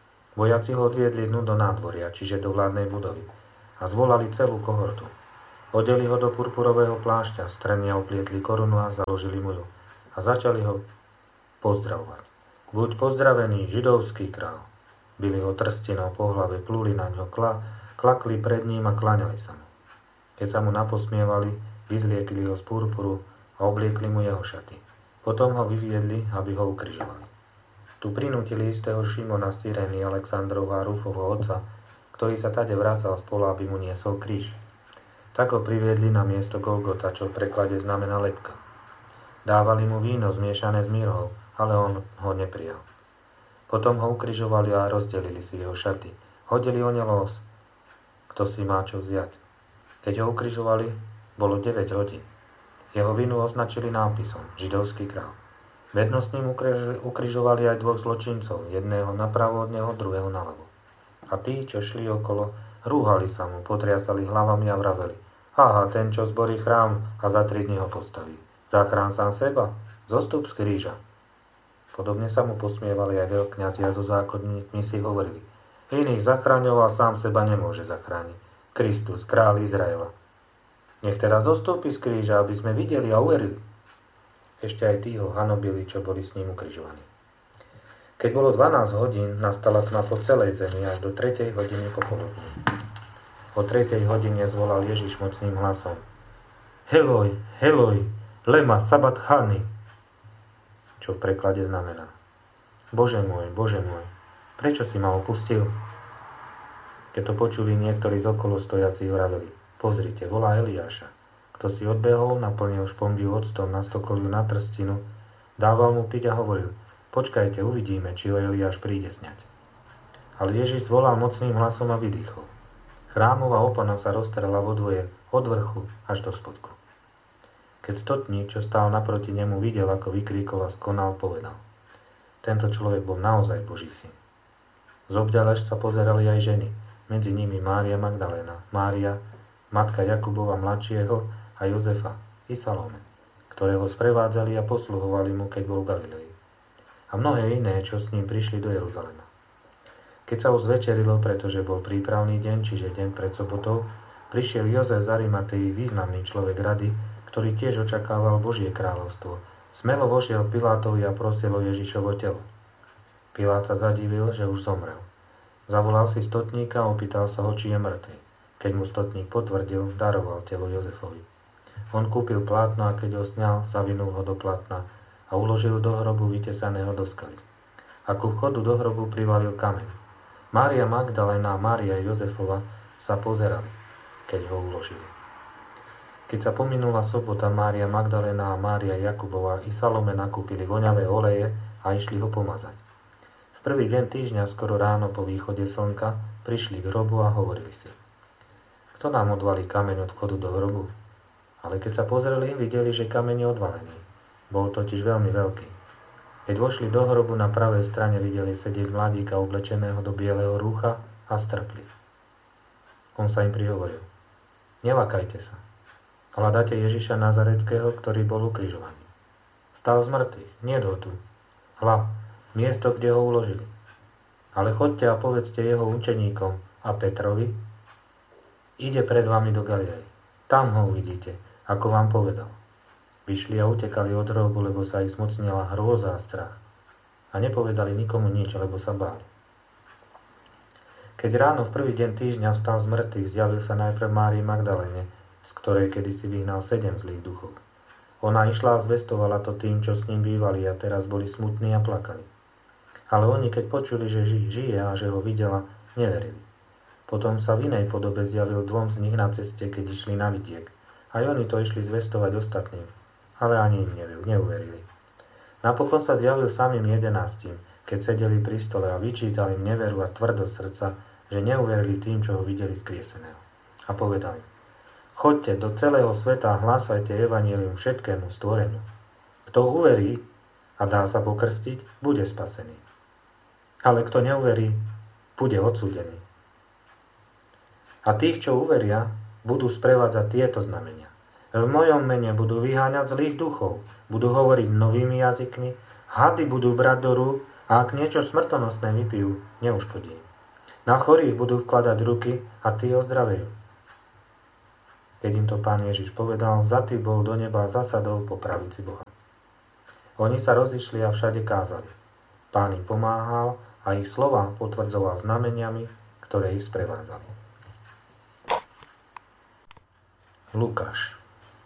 [SPEAKER 1] Vojaci ho odviedli dnu do nádvoria, čiže do vládnej budovy, a zvolali celú kohortu. Odeli ho do purpurového plášťa, strenia oplietli korunu a založili mu ju. A začali ho pozdravovať. Buď pozdravený, židovský král. Bili ho trstinou po hlave, plúli na ňo, klakli pred ním a kláňali sa mu. Keď sa mu naposmievali, vyzliekli ho z purpuru a obliekli mu jeho šaty. Potom ho vyviedli, aby ho ukrižovali. Tu prinútili istého Šimona z Cyrény, Alexandrovho a Rufovho otca, ktorý sa tade vracal z pola, aby mu niesol kríž. Tak ho priviedli na miesto Golgota, čo v preklade znamená lebka. Dávali mu víno zmiešané s mirhou, ale on ho neprijal. Potom ho ukrižovali a rozdelili si jeho šaty. Hodili o ne los, kto si má čo vziať. Keď ho ukrižovali, bolo 9 hodín. Jeho vinu označili nápisom Židovský král. Vedno s ním ukrižovali aj 2 zločincov, jedného napravo od neho, druhého naľavo. A tí, čo šli okolo, rúhali sa mu, potriasali hlavami a vraveli: Aha, ten, čo zborí chrám a za 3 dní ho postaví. Zachrán sám seba, zostup z kríža. Podobne sa mu posmievali aj veľkňazi a zo zákonníkmi si hovorili: Iných zachraňoval, sám seba nemôže zachrániť. Kristus, kráľ Izraela. Nech teda zostúpi z kríža, aby sme videli a uverili. Ešte aj tí ho hanobili, čo boli s ním ukrižovaní. Keď bolo 12 hodín, nastala tma po celej zemi až do 3. hodiny popoludní. O 3. hodine zvolal Ježiš mocným hlasom: Heloj, Heloj, lema sabachthani, čo v preklade znamená: Bože môj, prečo si ma opustil? Keď to počuli, niektorí z okolo stojaci vraveli: Pozrite, volá Eliáša. Kto si odbehol, naplnil špombiu octom, nastokolil na trstinu, dával mu piť a hovoril: Počkajte, uvidíme, či ho Eliáš príde sňať. Ale Ježiš zvolal mocným hlasom a vydýchol. Chrámová opona sa roztrela vo dvoje, od vrchu až do spodku. Keď stotník, čo stál naproti nemu, videl, ako vykríkol a skonal, povedal: Tento človek bol naozaj Boží syn. Zobďalež sa pozerali aj ženy, medzi nimi Mária Magdaléna, Mária, matka Jakubova mladšieho a Jozefa i Salome, ktorého sprevádzali a posluhovali mu, keď bol v Galilei. A mnohé iné, čo s ním prišli do Jeruzalema. Keď sa už zvečerilo, pretože bol prípravný deň, čiže deň pred sobotou, prišiel Jozef z Arimatei, významný človek rady, ktorý tiež očakával Božie kráľovstvo. Smelo vošiel Pilátovi a prosil o Ježišovo telo. Pilát sa zadivil, že už zomrel. Zavolal si stotníka a opýtal sa ho, či je mŕtvy. Keď mu stotník potvrdil, daroval telo Jozefovi. On kúpil plátno a keď ho sňal, zavinul ho do plátna a uložil do hrobu vytesaného do skaly. A ku vchodu do hrobu privalil kameň. Mária Magdaléna a Mária Jozefova sa pozerali, keď ho uložili. Keď sa pominula sobota, Mária Magdaléna a Mária Jakubova i Salome nakúpili voňavé oleje a išli ho pomazať. V prvý deň týždňa, skoro ráno po východe slnka, prišli k hrobu a hovorili si: Kto nám odvalí kameň od vchodu do hrobu? Ale keď sa pozreli, videli, že kameň je odvalený. Bol totiž veľmi veľký. Keď vošli do hrobu, na pravej strane videli sedieť mladíka oblečeného do bieleho rúcha a strpli. On sa im prihovoril: Nelakajte sa. Hľadáte Ježiša Nazareckého, ktorý bol ukrižovaný. Stal z mŕtvych, niet ho tu. Hľa, miesto, kde ho uložili. Ale choďte a povedzte jeho učeníkom a Petrovi: Ide pred vami do Galilei. Tam ho uvidíte, ako vám povedal. Vyšli a utekali od hrobu, lebo sa ich zmocnila hrôza a strach. A nepovedali nikomu nič, lebo sa báli. Keď ráno v prvý deň týždňa vstal z mŕtvych, zjavil sa najprv Márii Magdaléne, z ktorej kedysi vyhnal 7 zlých duchov. Ona išla a zvestovala to tým, čo s ním bývali, a teraz boli smutní a plakali. Ale oni, keď počuli, že žije a že ho videla, neverili. Potom sa v inej podobe zjavil 2 z nich na ceste, keď išli na vidiek. Aj oni to išli zvestovať ostatným, ale ani im neuverili. Napokon sa zjavil samým 11, keď sedeli pri stole a vyčítal im neveru a tvrdosť srdca, že neuverili tým, čo ho videli skrieseného. A povedali: Choďte do celého sveta a hlásajte evanjelium všetkému stvoreniu. Kto uverí a dá sa pokrstiť, bude spasený. Ale kto neuverí, bude odsúdený. A tých, čo uveria, budú sprevádzať tieto znamenia. V mojom mene budú vyháňať zlých duchov, budú hovoriť novými jazykmi, hady budú brať do rúk a ak niečo smrtonosné vypijú, neuškodí. Na chorých budú vkladať ruky a tí ozdravejú. Keď im to Pán Ježiš povedal, vzatý bol do neba a zasadol po pravici Boha. Oni sa rozišli a všade kázali. Pán im pomáhal a ich slova potvrdzoval znameniami, ktoré ich sprevádzali. Lukáš.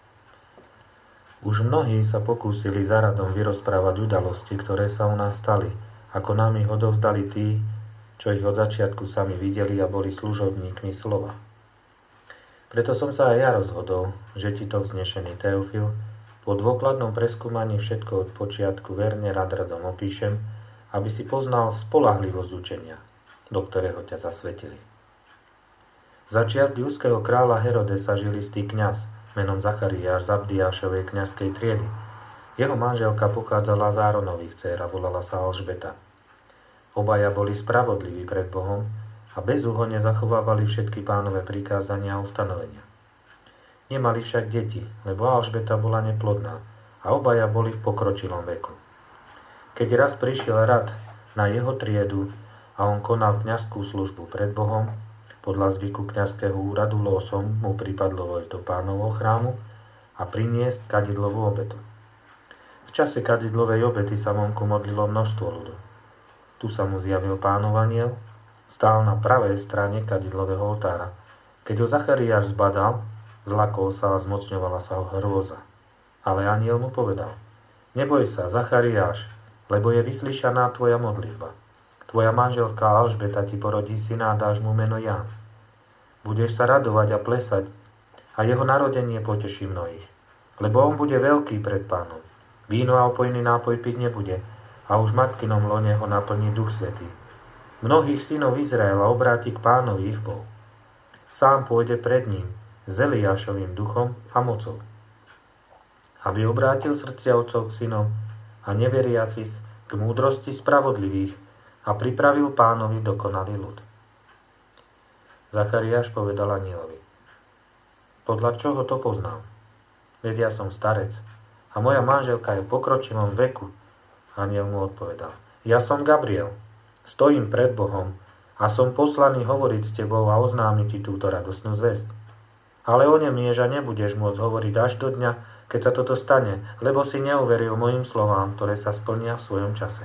[SPEAKER 1] Už mnohí sa pokúsili za radom vyrozprávať udalosti, ktoré sa u nás stali, ako nám ich odovzdali tí, čo ich od začiatku sami videli a boli služobníkmi slova. Preto som sa aj ja rozhodol, že ti to vznešený Teofil po dôkladnom preskúmaní všetko od počiatku verne radom opíšem, aby si poznal spoľahlivosť učenia, do ktorého ťa zasvetili. Za čias judského kráľa Herodesa žil istý kňaz menom Zachariáš z Abdiášovej kňazskej triedy. Jeho manželka pochádzala z Áronových dcér a volala sa Alžbeta. Obaja boli spravodliví pred Bohom a bezúhonne zachovávali všetky Pánove prikázania a ustanovenia. Nemali však deti, lebo Alžbeta bola neplodná a obaja boli v pokročilom veku. Keď raz prišiel rad na jeho triedu a on konal kňazskú službu pred Bohom, podľa zvyku kňazského úradu losom mu pripadlo vojsť do Pánovho chrámu a priniesť kadidlovú obetu. V čase kadidlovej obety sa vonku modlilo množstvo ľudu. Tu sa mu zjavil Pánov anjel, stál na pravej strane kadidlového oltára. Keď ho Zachariáš zbadal, zlakol sa a zmocňovala sa ho hrôza. Ale anjel mu povedal: Neboj sa, Zachariáš, lebo je vyslyšaná tvoja modlitba. Tvoja manželka Alžbeta ti porodí syna a dáš mu meno Ján. Budeš sa radovať a plesať a jeho narodenie poteší mnohých. Lebo on bude veľký pred Pánom. Víno a opojný nápoj piť nebude a už v matkinom lone ho naplní Duch Svätý. Mnohých synov Izraela obráti k Pánovi ich Bohu. Sám pôjde pred ním s Eliášovým duchom a mocou, aby obrátil srdcia otcov k synom a neveriacich k múdrosti spravodlivých a pripravil Pánovi dokonalý ľud. Zachariáš povedal anjelovi: Podľa čoho to poznám? Veď ja som starec a moja manželka je v pokročilom veku. Anjel mu odpovedal: Ja som Gabriel, stojím pred Bohom a som poslaný hovoriť s tebou a oznámiť ti túto radosnú zvesť. Ale onemieš a nebudeš môcť hovoriť až do dňa, keď sa toto stane, lebo si neuveril mojim slovám, ktoré sa splnia v svojom čase.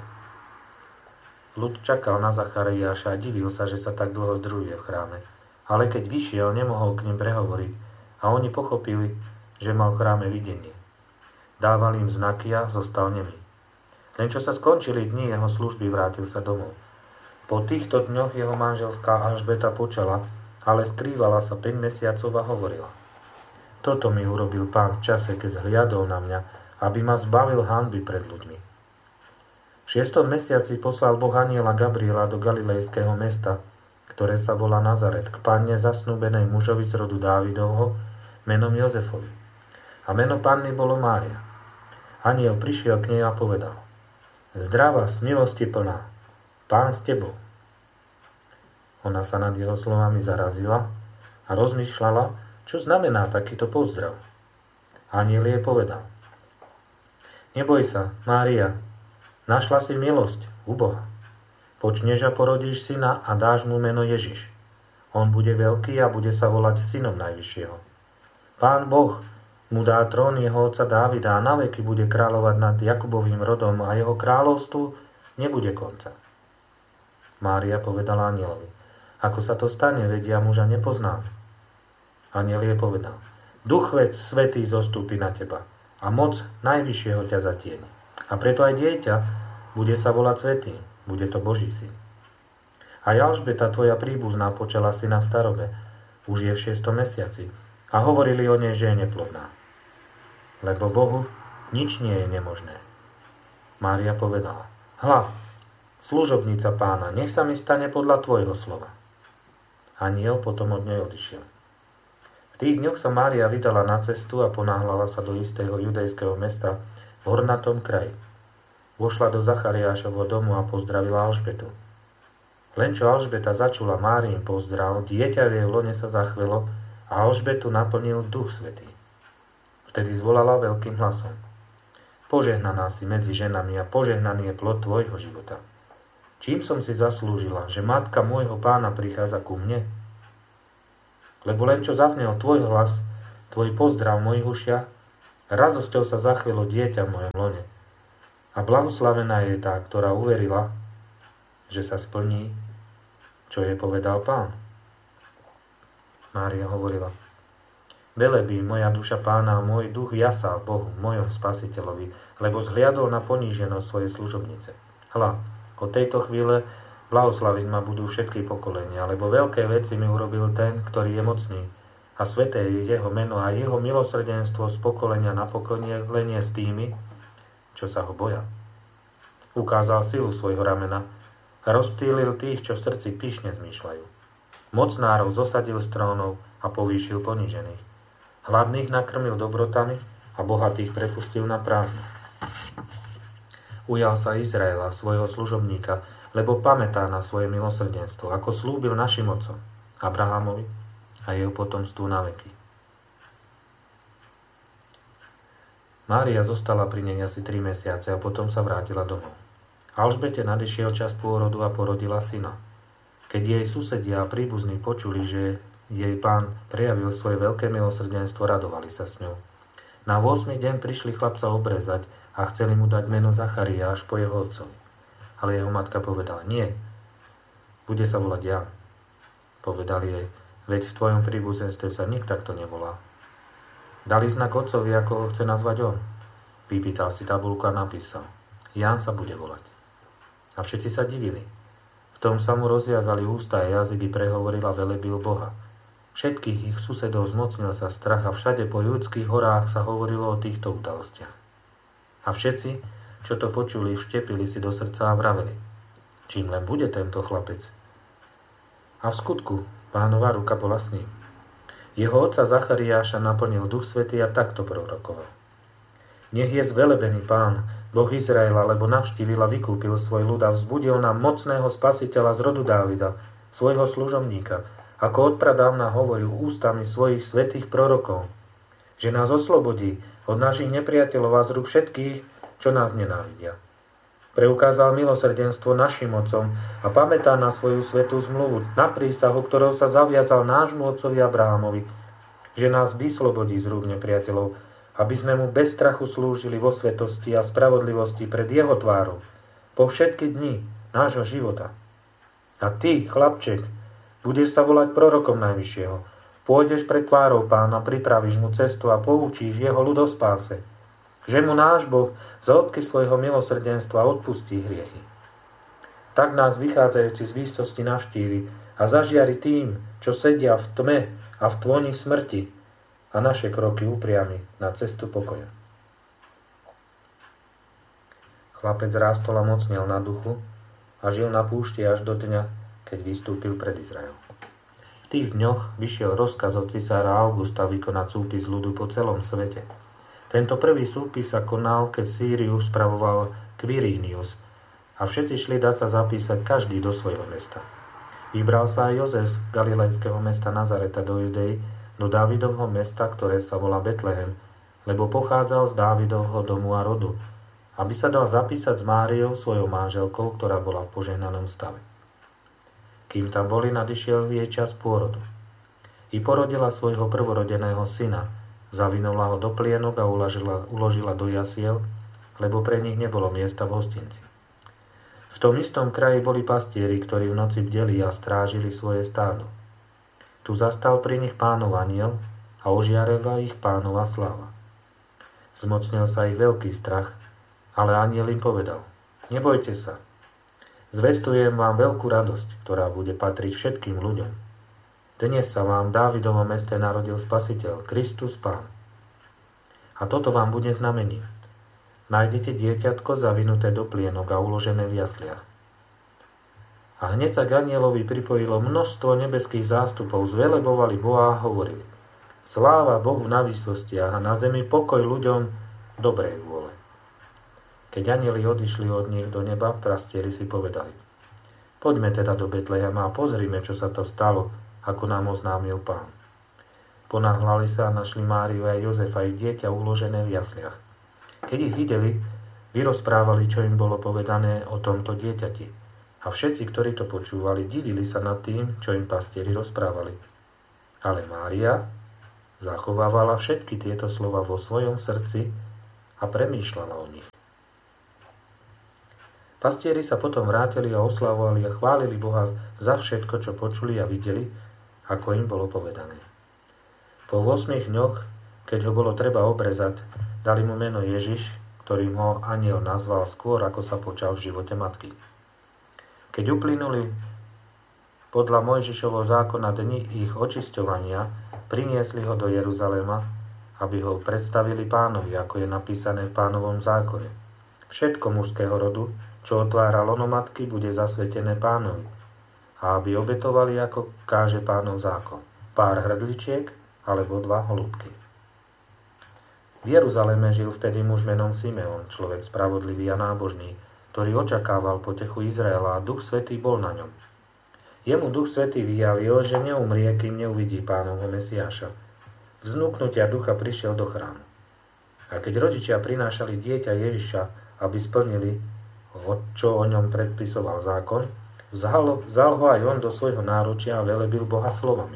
[SPEAKER 1] Ľud čakal na Zachariáša a divil sa, že sa tak dlho združuje v chráme. Ale keď vyšiel, nemohol k nim prehovoriť a oni pochopili, že mal v chráme videnie. Dával im znaky a zostal nemý. Len čo sa skončili dni jeho služby, vrátil sa domov. Po týchto dňoch jeho manželka Alžbeta počala, ale skrývala sa 5 mesiacov a hovorila: Toto mi urobil Pán v čase, keď zhliadol na mňa, aby ma zbavil hanby pred ľuďmi. V 6. mesiaci poslal Boh anjela Gabriela do galilejského mesta, ktoré sa volá Nazaret, k panne zasnúbenej mužovi z rodu Dávidovho, menom Jozefovi. A meno panny bolo Mária. Anjel prišiel k nej a povedal: Zdravá, z milosti plná, Pán s tebou. Ona sa nad jeho slovami zarazila a rozmýšľala, čo znamená takýto pozdrav. Anjel jej povedal: Neboj sa, Mária, našla si milosť u Boha. Počneš a porodíš syna a dáš mu meno Ježiš. On bude veľký a bude sa volať synom Najvyššieho. Pán Boh mu dá trón jeho otca Dávida a naveky bude kráľovať nad Jakubovým rodom a jeho kráľovstvu nebude konca. Mária povedala anjelovi: Ako sa to stane, veď ja muža nepoznám. Anjel jej povedal: Duch Svätý zostúpi na teba a moc Najvyššieho ťa zatieni. A preto aj dieťa bude sa volať Svätý, bude to Boží syn. A Alžbeta, tvoja príbuzná, počala syna v starobe, už je v 6. mesiaci, a hovorili o nej, že je neplodná. Lebo Bohu nič nie je nemožné. Mária povedala: Hľa, služobnica Pána, nech sa mi stane podľa tvojho slova. Anjel potom od nej odišiel. V tých dňoch sa Mária vydala na cestu a ponáhľala sa do istého judejského mesta v hornatom kraji. Vošla do Zachariášovho domu a pozdravila Alžbetu. Len čo Alžbeta začula Máriin pozdrav, dieťa v jej lone sa zachvelo a Alžbetu naplnil Duch Svätý. Vtedy zvolala veľkým hlasom: Požehnaná si medzi ženami a požehnaný je plod tvojho života. Čím som si zaslúžila, že matka môjho Pána prichádza ku mne? Lebo len čo zaznel tvoj hlas, tvoj pozdrav v mojich ušiach, radosťou sa zachvelo dieťa v mojom lone. A blahoslavená je tá, ktorá uverila, že sa splní, čo jej povedal Pán. Mária hovorila: Velebí moja duša Pána a môj duch jasá v Bohu, mojom Spasiteľovi, lebo zhliadol na poníženosť svojej služobnice. Hľa, od tejto chvíle blahoslaviť ma budú všetky pokolenia, lebo veľké veci mi urobil ten, ktorý je mocný, a sveté je jeho meno a jeho milosrdenstvo z pokolenia na pokolenie s tými, čo sa ho boja. Ukázal silu svojho ramena a rozptýlil tých, čo v srdci pyšne zmýšľajú. Mocnárov zosadil z trónov a povýšil ponížených. Hladných nakrmil dobrotami a bohatých prepustil na prázdno. Ujal sa Izraela, svojho služobníka, lebo pamätá na svoje milosrdenstvo, ako slúbil našim otcom, Abrahamovi a jeho potomstvu na veky. Mária zostala pri nej asi 3 mesiace a potom sa vrátila domov. Alžbete nadišiel čas pôrodu a porodila syna. Keď jej susedia a príbuzní počuli, že jej Pán prejavil svoje veľké milosrdenstvo, radovali sa s ňou. Na 8. deň prišli chlapca obrezať a chceli mu dať meno Zachariáš po jeho otcovi. Ale jeho matka povedala: Nie, bude sa volať Ján. Povedali jej: Veď v tvojom príbuzenstve sa nik takto nevolá. Dali znak otcovi, ako ho chce nazvať on. Vypýtal si tabuľku a napísal: Ján sa bude volať. A všetci sa divili. V tom sa mu rozviazali ústa a jazyky, prehovoril a velebil Boha. Všetkých ich susedov zmocnil sa strach a všade po judských horách sa hovorilo o týchto udalostiach. A všetci, čo to počuli, vštepili si do srdca a vraveli: Čím len bude tento chlapec? A v skutku Pánova ruka bola s ním. Jeho otca Zachariáša naplnil Duch Svätý a takto prorokoval: Nech je zvelebený Pán, Boh Izraela, lebo navštívil a vykúpil svoj ľud a vzbudil nám mocného spasiteľa z rodu Dávida, svojho služobníka, ako odpradávna hovoril ústami svojich svätých prorokov, že nás oslobodí od našich nepriateľov a z rúk všetkých, čo nás nenávidia. Preukázal milosrdenstvo našim otcom a pamätá na svoju svätú zmluvu, na prísahu, ktorou sa zaviazal nášmu otcovi Abrahamovi, že nás vyslobodí z rúk nepriateľov, aby sme mu bez strachu slúžili vo svetosti a spravodlivosti pred jeho tvárou po všetky dni nášho života. A ty, chlapček, budeš sa volať prorokom Najvyššieho. Pôjdeš pred tvárou Pána, pripravíš mu cestu a poučíš jeho ľud o spáse, že mu náš Boh za odky svojho milosrdenstva odpustí hriechy. Tak nás vychádzajúci z výsosti navštívi a zažiari tým, čo sedia v tme a v tvoni smrti, a naše kroky upriami na cestu pokoja. Chlapec rástol a mocnel na duchu a žil na púšti až do dňa, keď vystúpil pred Izrael. V tých dňoch vyšiel rozkaz od cisára Augusta vykonať súpis ľudu po celom svete. Tento prvý súpis sa konal, keď Sýriu spravoval Quirinius a všetci šli dať sa zapísať každý do svojho mesta. Vybral sa aj Jozef z galilejského mesta Nazareta do Judei, do Dávidovho mesta, ktoré sa volá Betlehem, lebo pochádzal z Dávidovho domu a rodu, aby sa dal zapísať s Máriou, svojou manželkou, ktorá bola v požehnanom stave. Kým tam boli, nadišiel jej čas pôrodu. I porodila svojho prvorodeného syna, zavinula ho do plienok a uložila do jasiel, lebo pre nich nebolo miesta v hostinci. V tom istom kraji boli pastieri, ktorí v noci bdeli a strážili svoje stádo. Tu zastal pri nich Pánov anjel a ožiarila ich Pánova sláva. Zmocnil sa ich veľký strach, ale anjel im povedal: Nebojte sa, zvestujem vám veľkú radosť, ktorá bude patriť všetkým ľuďom. Dnes sa vám v Dávidovom meste narodil Spasiteľ, Kristus Pán. A toto vám bude znamením. Nájdete dieťatko zavinuté do plienok a uložené v jasliach. A hneď sa k anjelovi pripojilo množstvo nebeských zástupov, zvelebovali Boha a hovorili: Sláva Bohu na výsostiach a na zemi pokoj ľuďom dobrej vôle. Keď anjeli odišli od nich do neba, pastieri si povedali: Poďme teda do Betlehema a pozrime, čo sa to stalo, ako nám oznámil Pán. Ponáhľali sa a našli Máriu a Jozefa i dieťa uložené v jasliach. Keď ich videli, vyrozprávali, čo im bolo povedané o tomto dieťati. A všetci, ktorí to počúvali, divili sa nad tým, čo im pastieri rozprávali. Ale Mária zachovávala všetky tieto slova vo svojom srdci a premýšľala o nich. Pastieri sa potom vrátili a oslavovali a chválili Boha za všetko, čo počuli a videli, ako im bolo povedané. Po 8 dňoch, keď ho bolo treba obrezať, dali mu meno Ježiš, ktorým ho anjel nazval skôr, ako sa počal v živote matky. Keď uplynuli podľa Mojžišovho zákona dni ich očisťovania, priniesli ho do Jeruzalema, aby ho predstavili Pánovi, ako je napísané v Pánovom zákone. Všetko mužského rodu, čo otvára lono matky, bude zasvetené Pánovi, a aby obetovali, ako káže Pánov zákon, pár hrdličiek alebo 2 holúbky. V Jeruzaleme žil vtedy muž menom Simeon, človek spravodlivý a nábožný, ktorý očakával potechu Izraela a Duch Svätý bol na ňom. Jemu Duch Svätý vyjavil, že neumrie, kým neuvidí Pánovho Mesiáša. Vznúknutia ducha prišiel do chrámu. A keď rodičia prinášali dieťa Ježiša, aby splnili, čo o ňom predpisoval zákon, vzal ho aj on do svojho náručia a velebil Boha slovami.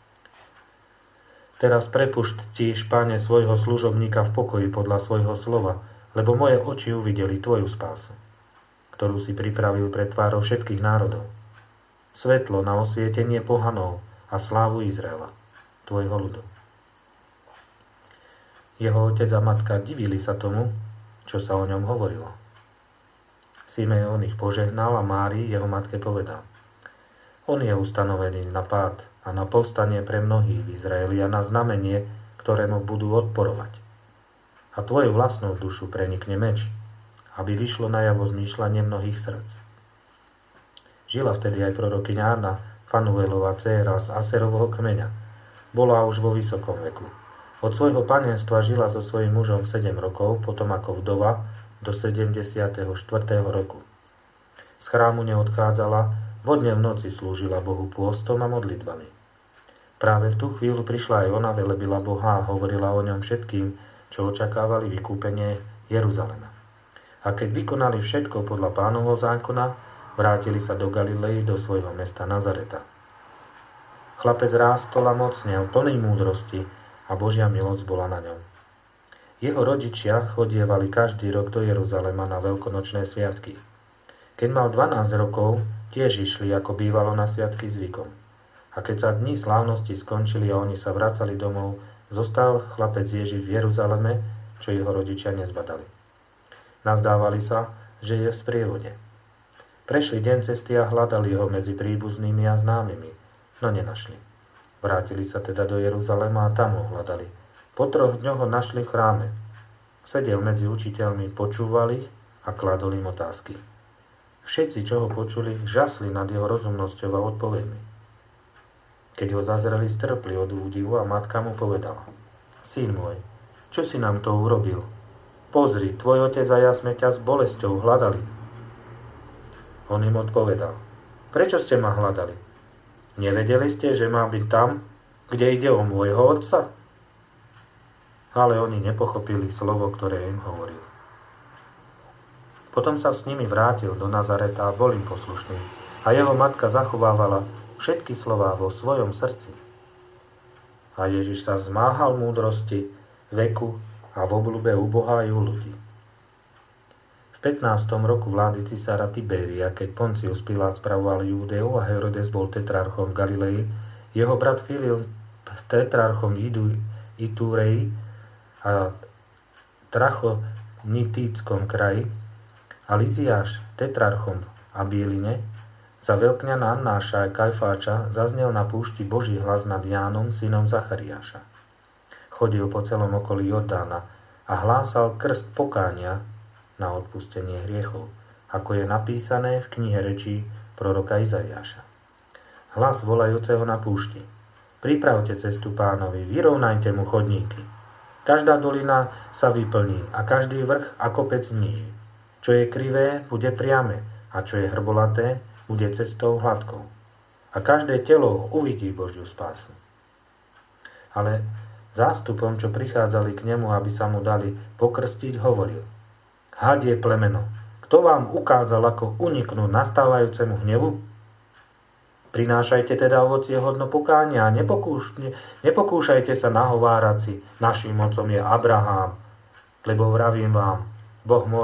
[SPEAKER 1] Teraz prepuštíš, Pane, svojho služobníka v pokoji podľa svojho slova, lebo moje oči uvideli tvoju spásu, ktorú si pripravil pre tvárou všetkých národov. Svetlo na osvietenie pohanov a slávu Izraela, tvojho ľudu. Jeho otec a matka divili sa tomu, čo sa o ňom hovorilo. Simeon ich požehnal a Márii, jeho matke, povedal: On je ustanovený na pád a na povstanie pre mnohých v Izraeli a na znamenie, ktorému budú odporovať. A tvoju vlastnú dušu prenikne meč, aby vyšlo najavo zmýšľanie mnohých srdc. Žila vtedy aj prorokyňa Anna, Fanuelova dcéra z Aserovho kmeňa. Bola už vo vysokom veku. Od svojho panenstva žila so svojím mužom 7 rokov, potom ako vdova do 74. roku. Z chrámu neodchádzala, vodne v noci slúžila Bohu pôstom a modlitbami. Práve v tú chvíľu prišla aj ona, velebila Boha a hovorila o ňom všetkým, čo očakávali vykúpenie Jeruzalema. A keď vykonali všetko podľa Pánovho zákona, vrátili sa do Galilei, do svojho mesta Nazareta. Chlapec rástol a mocnel, plný múdrosti, a Božia milosť bola na ňom. Jeho rodičia chodievali každý rok do Jeruzalema na veľkonočné sviatky. Keď mal 12 rokov, tiež išli, ako bývalo na sviatky zvykom. A keď sa dni slávnosti skončili a oni sa vracali domov, zostal chlapec Ježiš v Jeruzaleme, čo jeho rodičia nezbadali. Nazdávali sa, že je v sprievode. Prešli deň cesty a hľadali ho medzi príbuznými a známymi, no nenašli. Vrátili sa teda do Jeruzalema a tam ho hľadali. Po 3 dňoch ho našli v chráme. Sedel medzi učiteľmi, počúvali a kladol im otázky. Všetci, čo ho počuli, žasli nad jeho rozumnosťou a odpovedmi. Keď ho zazreli, strpli od údivu a matka mu povedala: Syn môj, čo si nám to urobil? Pozri, tvoj otec a ja sme ťa s bolesťou hľadali. On im odpovedal: Prečo ste ma hľadali? Nevedeli ste, že má byť tam, kde ide o môjho otca? Ale oni nepochopili slovo, ktoré im hovoril. Potom sa s nimi vrátil do Nazareta a bol im poslušný. A jeho matka zachovávala všetky slová vo svojom srdci. A Ježiš sa zmáhal múdrosti, veku a v obľúbe u Boha aj u ľudí. V 15. roku vlády cisára Tibéria, keď Poncius Pilát spravoval Júdeu a Herodes bol tetrarchom v Galilei, jeho brat Filip tetrarchom v Itúreji a Trachonitíckom kraji a Liziáš tetrarchom v Abieline, za veľkňana Annáša a Kajfáča zaznel na púšti Boží hlas nad Jánom, synom Zachariáša. Chodil po celom okolí Jordána a hlásal krst pokánia na odpustenie hriechov, ako je napísané v knihe rečí proroka Izaiáša. Hlas volajúceho na púšti: Pripravte cestu Pánovi, vyrovnajte mu chodníky. Každá dolina sa vyplní a každý vrch a kopec zníži. Čo je krivé, bude priame, a čo je hrbolaté, bude cestou hladkou. A každé telo uvidí Božiu spásu. Ale zástupom, čo prichádzali k nemu, aby sa mu dali pokrstiť, hovoril: Hadie plemeno, kto vám ukázal, ako uniknúť nastávajúcemu hnevu? Prinášajte teda ovocie hodno pokánia a nepokúšajte sa nahovárať si, naším otcom je Abraham, lebo vravím vám, Boh môže